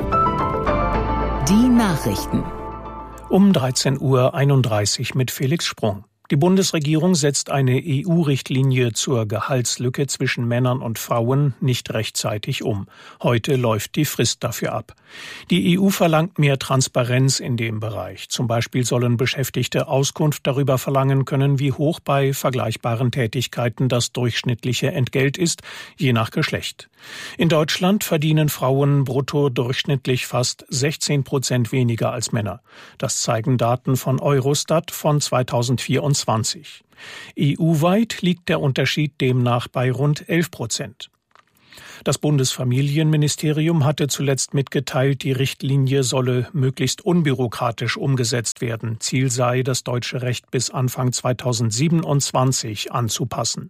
Die Nachrichten. Um 13:31 Uhr mit Felix Sprung. Die Bundesregierung setzt eine EU-Richtlinie zur Gehaltslücke zwischen Männern und Frauen nicht rechtzeitig um. Heute läuft die Frist dafür ab. Die EU verlangt mehr Transparenz in dem Bereich. Zum Beispiel sollen Beschäftigte Auskunft darüber verlangen können, wie hoch bei vergleichbaren Tätigkeiten das durchschnittliche Entgelt ist, je nach Geschlecht. In Deutschland verdienen Frauen brutto durchschnittlich fast 16% weniger als Männer. Das zeigen Daten von Eurostat von 2024. EU-weit liegt der Unterschied demnach bei rund 11%. Das Bundesfamilienministerium hatte zuletzt mitgeteilt, die Richtlinie solle möglichst unbürokratisch umgesetzt werden. Ziel sei, das deutsche Recht bis Anfang 2027 anzupassen.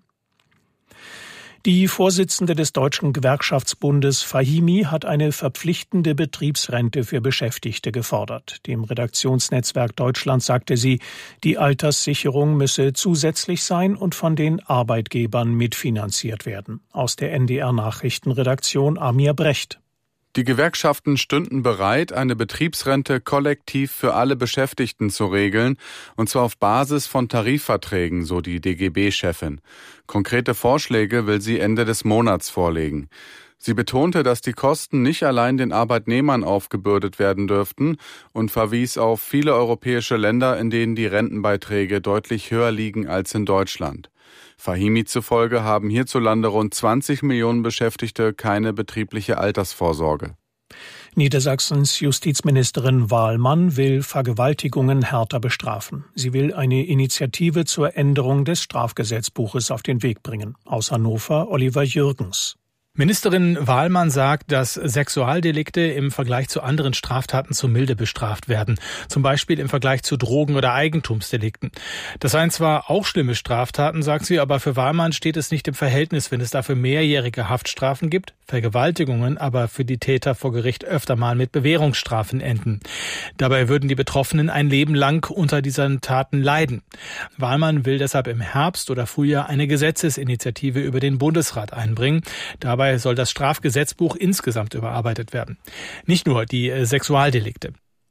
Die Vorsitzende des Deutschen Gewerkschaftsbundes Fahimi hat eine verpflichtende Betriebsrente für Beschäftigte gefordert. Dem Redaktionsnetzwerk Deutschland sagte sie, die Alterssicherung müsse zusätzlich sein und von den Arbeitgebern mitfinanziert werden. Aus der NDR-Nachrichtenredaktion Amir Brecht. Die Gewerkschaften stünden bereit, eine Betriebsrente kollektiv für alle Beschäftigten zu regeln, und zwar auf Basis von Tarifverträgen, so die DGB-Chefin. Konkrete Vorschläge will sie Ende des Monats vorlegen. Sie betonte, dass die Kosten nicht allein den Arbeitnehmern aufgebürdet werden dürften und verwies auf viele europäische Länder, in denen die Rentenbeiträge deutlich höher liegen als in Deutschland. Fahimi zufolge haben hierzulande rund 20 Millionen Beschäftigte keine betriebliche Altersvorsorge. Niedersachsens Justizministerin Wahlmann will Vergewaltigungen härter bestrafen. Sie will eine Initiative zur Änderung des Strafgesetzbuches auf den Weg bringen. Aus Hannover Oliver Jürgens. Ministerin Wahlmann sagt, dass Sexualdelikte im Vergleich zu anderen Straftaten zu milde bestraft werden. Zum Beispiel im Vergleich zu Drogen- oder Eigentumsdelikten. Das seien zwar auch schlimme Straftaten, sagt sie, aber für Wahlmann steht es nicht im Verhältnis, wenn es dafür mehrjährige Haftstrafen gibt, Vergewaltigungen aber für die Täter vor Gericht öfter mal mit Bewährungsstrafen enden. Dabei würden die Betroffenen ein Leben lang unter diesen Taten leiden. Wahlmann will deshalb im Herbst oder Frühjahr eine Gesetzesinitiative über den Bundesrat einbringen. Dabei soll das Strafgesetzbuch insgesamt überarbeitet werden. Nicht nur die Sexualdelikte.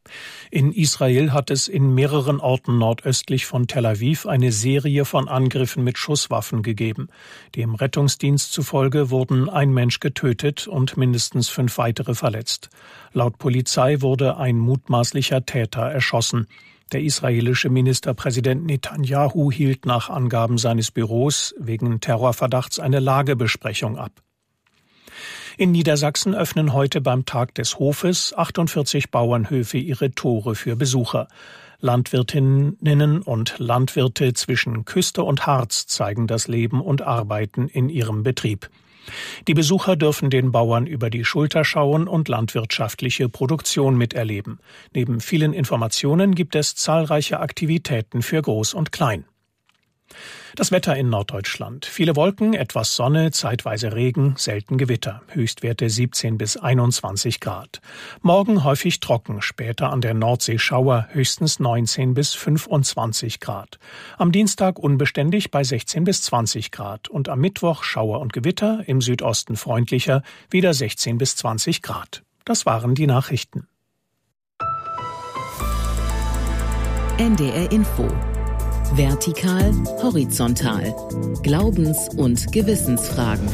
In Israel hat es in mehreren Orten nordöstlich von Tel Aviv eine Serie von Angriffen mit Schusswaffen gegeben. Dem Rettungsdienst zufolge wurden ein Mensch getötet und mindestens 5 weitere verletzt. Laut Polizei wurde ein mutmaßlicher Täter erschossen. Der israelische Ministerpräsident Netanyahu hielt nach Angaben seines Büros wegen Terrorverdachts eine Lagebesprechung ab. In Niedersachsen öffnen heute beim Tag des Hofes 48 Bauernhöfe ihre Tore für Besucher. Landwirtinnen und Landwirte zwischen Küste und Harz zeigen das Leben und Arbeiten in ihrem Betrieb. Die Besucher dürfen den Bauern über die Schulter schauen und landwirtschaftliche Produktion miterleben. Neben vielen Informationen gibt es zahlreiche Aktivitäten für Groß und Klein. Das Wetter in Norddeutschland. Viele Wolken, etwas Sonne, zeitweise Regen, selten Gewitter. Höchstwerte 17 bis 21 Grad. Morgen häufig trocken, später an der Nordsee Schauer, höchstens 19 bis 25 Grad. Am Dienstag unbeständig bei 16 bis 20 Grad und am Mittwoch Schauer und Gewitter, im Südosten freundlicher, wieder 16 bis 20 Grad. Das waren die Nachrichten. NDR Info. Vertikal, horizontal. Glaubens- und Gewissensfragen.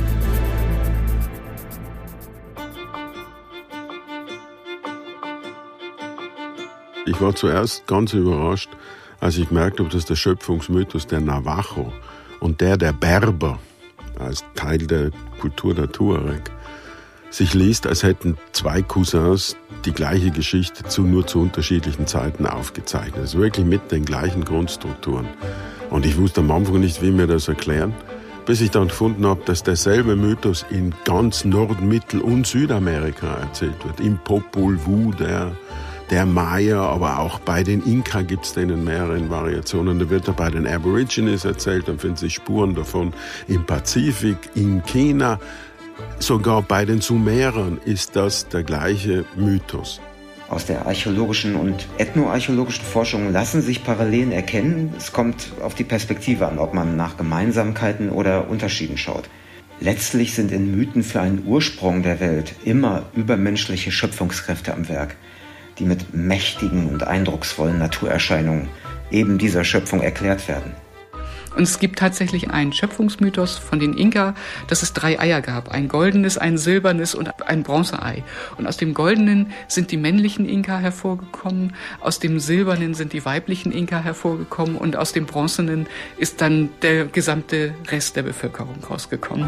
Ich war zuerst ganz überrascht, als ich merkte, ob das der Schöpfungsmythos der Navajo und der Berber als Teil der Kultur der Tuareg sich liest, als hätten 2 Cousins die gleiche Geschichte nur zu unterschiedlichen Zeiten aufgezeichnet. Also wirklich mit den gleichen Grundstrukturen. Und ich wusste am Anfang nicht, wie mir das erklären, bis ich dann gefunden habe, dass derselbe Mythos in ganz Nord-, Mittel- und Südamerika erzählt wird. Im Popol Vuh der Maya, aber auch bei den Inka gibt es den in mehreren Variationen. Da wird er bei den Aborigines erzählt, dann finden sich Spuren davon im Pazifik, in China. Sogar bei den Sumerern ist das der gleiche Mythos. Aus der archäologischen und ethnoarchäologischen Forschung lassen sich Parallelen erkennen. Es kommt auf die Perspektive an, ob man nach Gemeinsamkeiten oder Unterschieden schaut. Letztlich sind in Mythen für einen Ursprung der Welt immer übermenschliche Schöpfungskräfte am Werk, die mit mächtigen und eindrucksvollen Naturerscheinungen eben dieser Schöpfung erklärt werden. Und es gibt tatsächlich einen Schöpfungsmythos von den Inka, dass es 3 Eier gab. Ein goldenes, ein silbernes und ein Bronzeei. Und aus dem goldenen sind die männlichen Inka hervorgekommen, aus dem silbernen sind die weiblichen Inka hervorgekommen und aus dem bronzenen ist dann der gesamte Rest der Bevölkerung rausgekommen.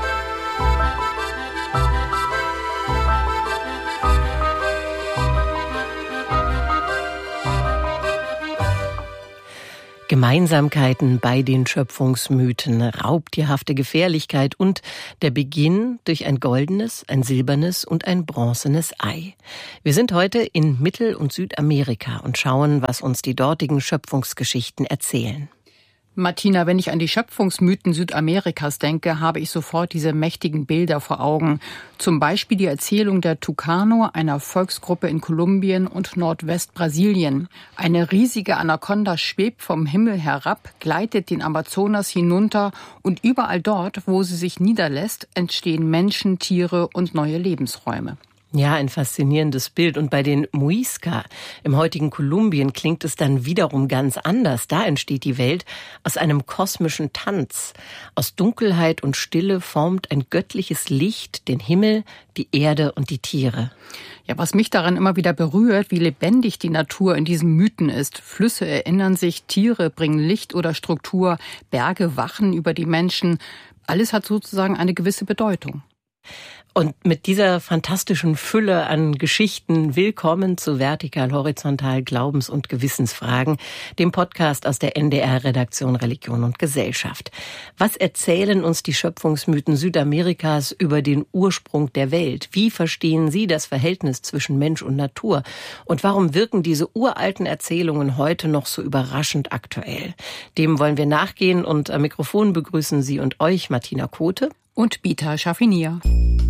Gemeinsamkeiten bei den Schöpfungsmythen, raubtierhafte Gefährlichkeit und der Beginn durch ein goldenes, ein silbernes und ein bronzenes Ei. Wir sind heute in Mittel- und Südamerika und schauen, was uns die dortigen Schöpfungsgeschichten erzählen. Martina, wenn ich an die Schöpfungsmythen Südamerikas denke, habe ich sofort diese mächtigen Bilder vor Augen. Zum Beispiel die Erzählung der Tucano, einer Volksgruppe in Kolumbien und Nordwestbrasilien. Eine riesige Anaconda schwebt vom Himmel herab, gleitet den Amazonas hinunter und überall dort, wo sie sich niederlässt, entstehen Menschen, Tiere und neue Lebensräume. Ja, ein faszinierendes Bild. Und bei den Muisca im heutigen Kolumbien klingt es dann wiederum ganz anders. Da entsteht die Welt aus einem kosmischen Tanz. Aus Dunkelheit und Stille formt ein göttliches Licht den Himmel, die Erde und die Tiere. Ja, was mich daran immer wieder berührt, wie lebendig die Natur in diesen Mythen ist. Flüsse erinnern sich, Tiere bringen Licht oder Struktur, Berge wachen über die Menschen. Alles hat sozusagen eine gewisse Bedeutung. Und mit dieser fantastischen Fülle an Geschichten willkommen zu Vertikal Horizontal Glaubens- und Gewissensfragen, dem Podcast aus der NDR-Redaktion Religion und Gesellschaft. Was erzählen uns die Schöpfungsmythen Südamerikas über den Ursprung der Welt? Wie verstehen Sie das Verhältnis zwischen Mensch und Natur? Und warum wirken diese uralten Erzählungen heute noch so überraschend aktuell? Dem wollen wir nachgehen und am Mikrofon begrüßen Sie und euch Martina Kote und Bita Schaffinier.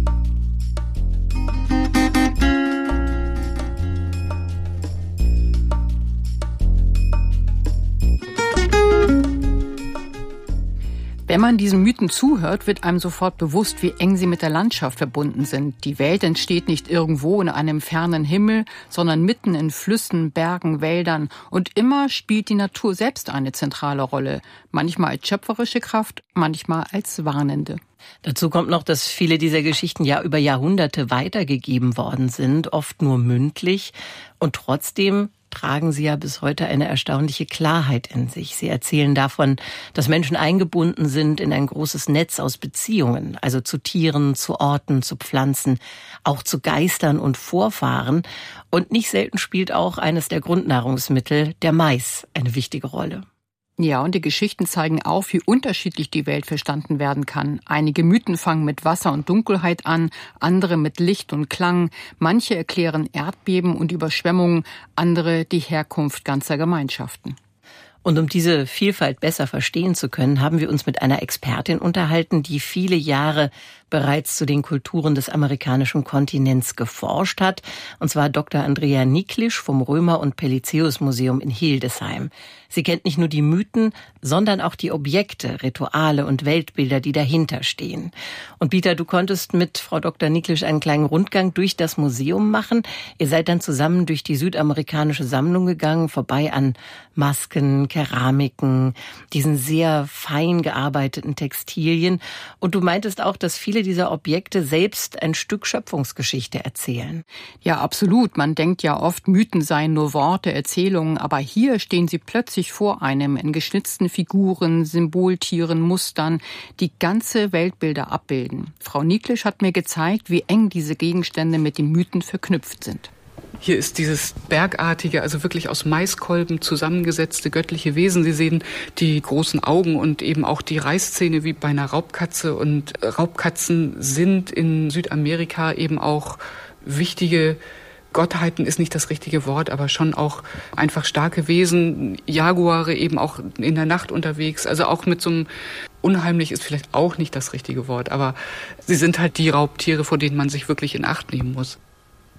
Wenn man diesen Mythen zuhört, wird einem sofort bewusst, wie eng sie mit der Landschaft verbunden sind. Die Welt entsteht nicht irgendwo in einem fernen Himmel, sondern mitten in Flüssen, Bergen, Wäldern. Und immer spielt die Natur selbst eine zentrale Rolle. Manchmal als schöpferische Kraft, manchmal als warnende. Dazu kommt noch, dass viele dieser Geschichten ja über Jahrhunderte weitergegeben worden sind, oft nur mündlich. Und trotzdem tragen sie ja bis heute eine erstaunliche Klarheit in sich. Sie erzählen davon, dass Menschen eingebunden sind in ein großes Netz aus Beziehungen, also zu Tieren, zu Orten, zu Pflanzen, auch zu Geistern und Vorfahren. Und nicht selten spielt auch eines der Grundnahrungsmittel, der Mais, eine wichtige Rolle. Ja, und die Geschichten zeigen auf, wie unterschiedlich die Welt verstanden werden kann. Einige Mythen fangen mit Wasser und Dunkelheit an, andere mit Licht und Klang. Manche erklären Erdbeben und Überschwemmungen, andere die Herkunft ganzer Gemeinschaften. Und um diese Vielfalt besser verstehen zu können, haben wir uns mit einer Expertin unterhalten, die viele Jahre bereits zu den Kulturen des amerikanischen Kontinents geforscht hat, und zwar Dr. Andrea Niklisch vom Römer- und Pelizaeus-Museum in Hildesheim. Sie kennt nicht nur die Mythen, sondern auch die Objekte, Rituale und Weltbilder, die dahinter stehen. Und Bita, du konntest mit Frau Dr. Niklisch einen kleinen Rundgang durch das Museum machen. Ihr seid dann zusammen durch die südamerikanische Sammlung gegangen, vorbei an Masken, Keramiken, diesen sehr fein gearbeiteten Textilien. Und du meintest auch, dass viele dieser Objekte selbst ein Stück Schöpfungsgeschichte erzählen. Ja, absolut. Man denkt ja oft, Mythen seien nur Worte, Erzählungen, aber hier stehen sie plötzlich vor einem in geschnitzten Figuren, Symboltieren, Mustern, die ganze Weltbilder abbilden. Frau Niklisch hat mir gezeigt, wie eng diese Gegenstände mit den Mythen verknüpft sind. Hier ist dieses bergartige, also wirklich aus Maiskolben zusammengesetzte göttliche Wesen. Sie sehen die großen Augen und eben auch die Reißzähne wie bei einer Raubkatze. Und Raubkatzen sind in Südamerika eben auch wichtige Gottheiten, ist nicht das richtige Wort, aber schon auch einfach starke Wesen. Jaguare eben auch in der Nacht unterwegs. Also auch mit so einem unheimlich ist vielleicht auch nicht das richtige Wort, aber sie sind halt die Raubtiere, vor denen man sich wirklich in Acht nehmen muss.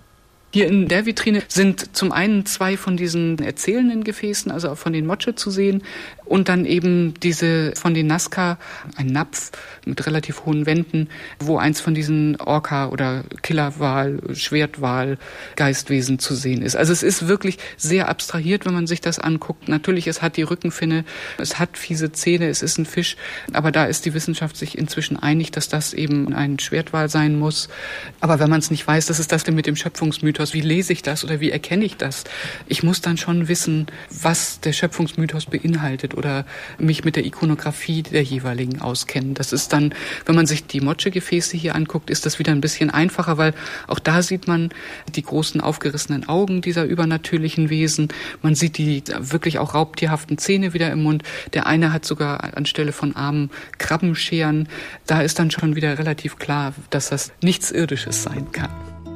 Hier in der Vitrine sind zum einen 2 von diesen erzählenden Gefäßen, also auch von den Moche zu sehen, und dann eben diese von den Nazca, ein Napf mit relativ hohen Wänden, wo eins von diesen Orca- oder Killerwal, Schwertwal, Geistwesen zu sehen ist. Also es ist wirklich sehr abstrahiert, wenn man sich das anguckt. Natürlich, es hat die Rückenfinne, es hat fiese Zähne, es ist ein Fisch, aber da ist die Wissenschaft sich inzwischen einig, dass das eben ein Schwertwal sein muss. Aber wenn man es nicht weiß, das ist das denn mit dem Schöpfungsmythos. Wie lese ich das oder wie erkenne ich das? Ich muss dann schon wissen, was der Schöpfungsmythos beinhaltet oder mich mit der Ikonografie der jeweiligen auskennen. Das ist dann, wenn man sich die Moche-Gefäße hier anguckt, ist das wieder ein bisschen einfacher, weil auch da sieht man die großen aufgerissenen Augen dieser übernatürlichen Wesen. Man sieht die wirklich auch raubtierhaften Zähne wieder im Mund. Der eine hat sogar anstelle von Armen Krabbenscheren. Da ist dann schon wieder relativ klar, dass das nichts Irdisches sein kann.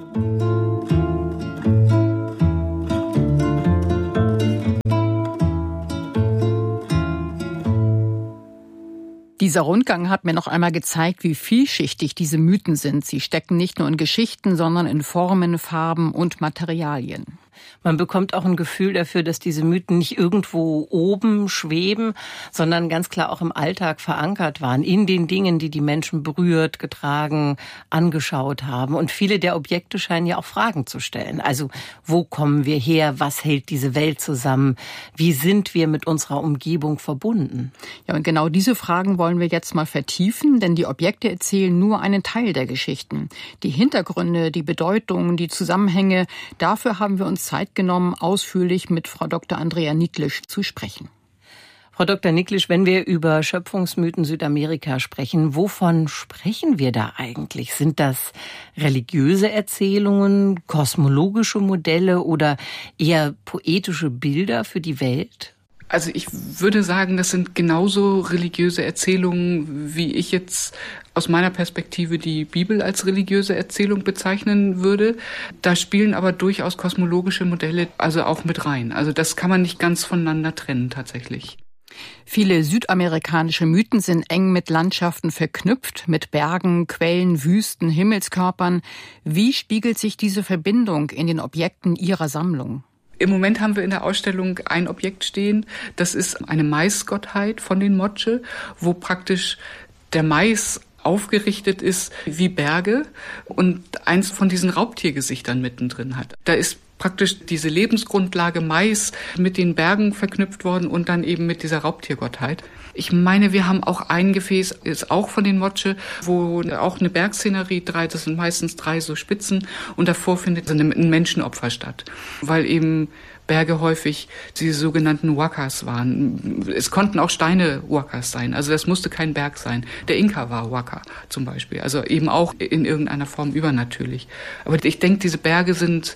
Dieser Rundgang hat mir noch einmal gezeigt, wie vielschichtig diese Mythen sind. Sie stecken nicht nur in Geschichten, sondern in Formen, Farben und Materialien. Man bekommt auch ein Gefühl dafür, dass diese Mythen nicht irgendwo oben schweben, sondern ganz klar auch im Alltag verankert waren, in den Dingen, die die Menschen berührt, getragen, angeschaut haben. Und viele der Objekte scheinen ja auch Fragen zu stellen. Also, wo kommen wir her? Was hält diese Welt zusammen? Wie sind wir mit unserer Umgebung verbunden? Ja, und genau diese Fragen wollen wir jetzt mal vertiefen, denn die Objekte erzählen nur einen Teil der Geschichten. Die Hintergründe, die Bedeutungen, die Zusammenhänge, dafür haben wir uns Zeit genommen, ausführlich mit Frau Dr. Andrea Niklisch zu sprechen. Frau Dr. Niklisch, wenn wir über Schöpfungsmythen Südamerika sprechen, wovon sprechen wir da eigentlich? Sind das religiöse Erzählungen, kosmologische Modelle oder eher poetische Bilder für die Welt? Also ich würde sagen, das sind genauso religiöse Erzählungen, wie ich jetzt aus meiner Perspektive die Bibel als religiöse Erzählung bezeichnen würde. Da spielen aber durchaus kosmologische Modelle also auch mit rein. Also das kann man nicht ganz voneinander trennen tatsächlich. Viele südamerikanische Mythen sind eng mit Landschaften verknüpft, mit Bergen, Quellen, Wüsten, Himmelskörpern. Wie spiegelt sich diese Verbindung in den Objekten Ihrer Sammlung? Im Moment haben wir in der Ausstellung ein Objekt stehen, das ist eine Maisgottheit von den Moche, wo praktisch der Mais aufgerichtet ist wie Berge und eins von diesen Raubtiergesichtern mittendrin hat. Da ist praktisch diese Lebensgrundlage Mais mit den Bergen verknüpft worden und dann eben mit dieser Raubtiergottheit. Ich meine, wir haben auch ein Gefäß, ist auch von den Moche, wo auch eine Bergszenerie, das sind meistens 3 so Spitzen und davor findet ein Menschenopfer statt, weil eben Berge häufig diese sogenannten Huacas waren. Es konnten auch Steine Huacas sein, also das musste kein Berg sein. Der Inka war Huaca zum Beispiel, also eben auch in irgendeiner Form übernatürlich. Aber ich denke, diese Berge sind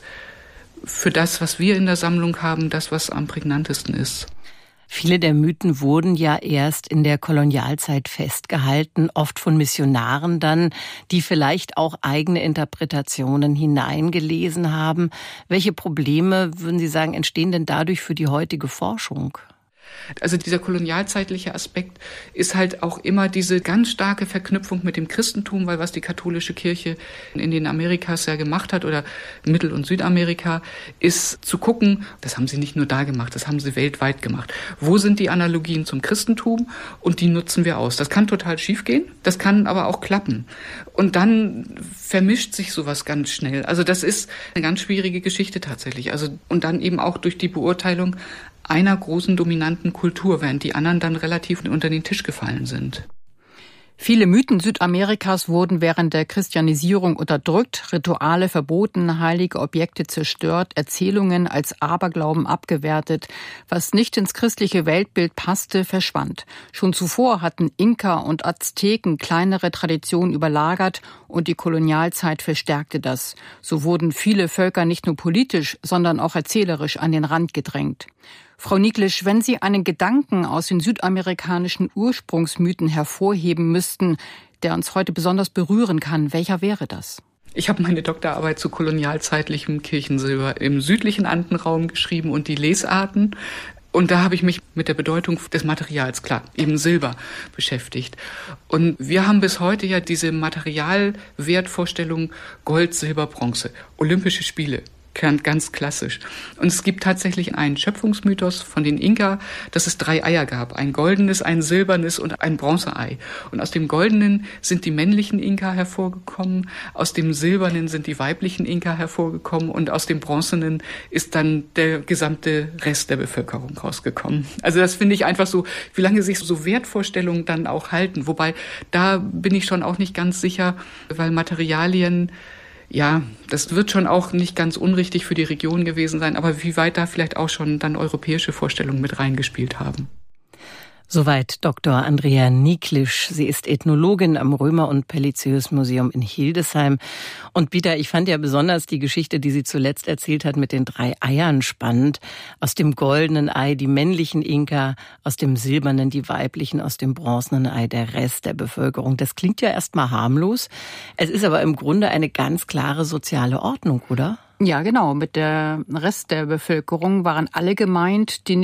für das, was wir in der Sammlung haben, das, was am prägnantesten ist. Viele der Mythen wurden ja erst in der Kolonialzeit festgehalten, oft von Missionaren dann, die vielleicht auch eigene Interpretationen hineingelesen haben. Welche Probleme, würden Sie sagen, entstehen denn dadurch für die heutige Forschung? Also dieser kolonialzeitliche Aspekt ist halt auch immer diese ganz starke Verknüpfung mit dem Christentum, weil was die katholische Kirche in den Amerikas ja gemacht hat oder Mittel- und Südamerika, ist zu gucken, das haben sie nicht nur da gemacht, das haben sie weltweit gemacht. Wo sind die Analogien zum Christentum? Und die nutzen wir aus. Das kann total schief gehen, das kann aber auch klappen. Und dann vermischt sich sowas ganz schnell. Also das ist eine ganz schwierige Geschichte tatsächlich. Also und dann eben auch durch die Beurteilung einer großen dominanten Kultur, während die anderen dann relativ unter den Tisch gefallen sind. Viele Mythen Südamerikas wurden während der Christianisierung unterdrückt, Rituale verboten, heilige Objekte zerstört, Erzählungen als Aberglauben abgewertet. Was nicht ins christliche Weltbild passte, verschwand. Schon zuvor hatten Inka und Azteken kleinere Traditionen überlagert und die Kolonialzeit verstärkte das. So wurden viele Völker nicht nur politisch, sondern auch erzählerisch an den Rand gedrängt. Frau Niklisch, wenn Sie einen Gedanken aus den südamerikanischen Ursprungsmythen hervorheben müssten, der uns heute besonders berühren kann, welcher wäre das? Ich habe meine Doktorarbeit zu kolonialzeitlichem Kirchensilber im südlichen Andenraum geschrieben und die Lesarten. Und da habe ich mich mit der Bedeutung des Materials, klar, eben Silber, beschäftigt. Und wir haben bis heute ja diese Materialwertvorstellung Gold, Silber, Bronze, Olympische Spiele. ganz klassisch. Und es gibt tatsächlich einen Schöpfungsmythos von den Inka, dass es 3 Eier gab. Ein goldenes, ein silbernes und ein Bronzeei. Und aus dem goldenen sind die männlichen Inka hervorgekommen, aus dem silbernen sind die weiblichen Inka hervorgekommen und aus dem bronzenen ist dann der gesamte Rest der Bevölkerung rausgekommen. Also das finde ich einfach so, wie lange sich so Wertvorstellungen dann auch halten. Wobei, da bin ich schon auch nicht ganz sicher, weil Materialien, ja, das wird schon auch nicht ganz unrichtig für die Region gewesen sein, aber wie weit da vielleicht auch schon dann europäische Vorstellungen mit reingespielt haben. Soweit Dr. Andrea Niklisch. Sie ist Ethnologin am Römer- und Pelizius-Museum in Hildesheim. Und Peter, ich fand ja besonders die Geschichte, die sie zuletzt erzählt hat, mit den 3 Eiern spannend. Aus dem goldenen Ei die männlichen Inka, aus dem silbernen die weiblichen, aus dem bronzenen Ei der Rest der Bevölkerung. Das klingt ja erstmal harmlos. Es ist aber im Grunde eine ganz klare soziale Ordnung, oder? Ja, genau. Mit der Rest der Bevölkerung waren alle gemeint, die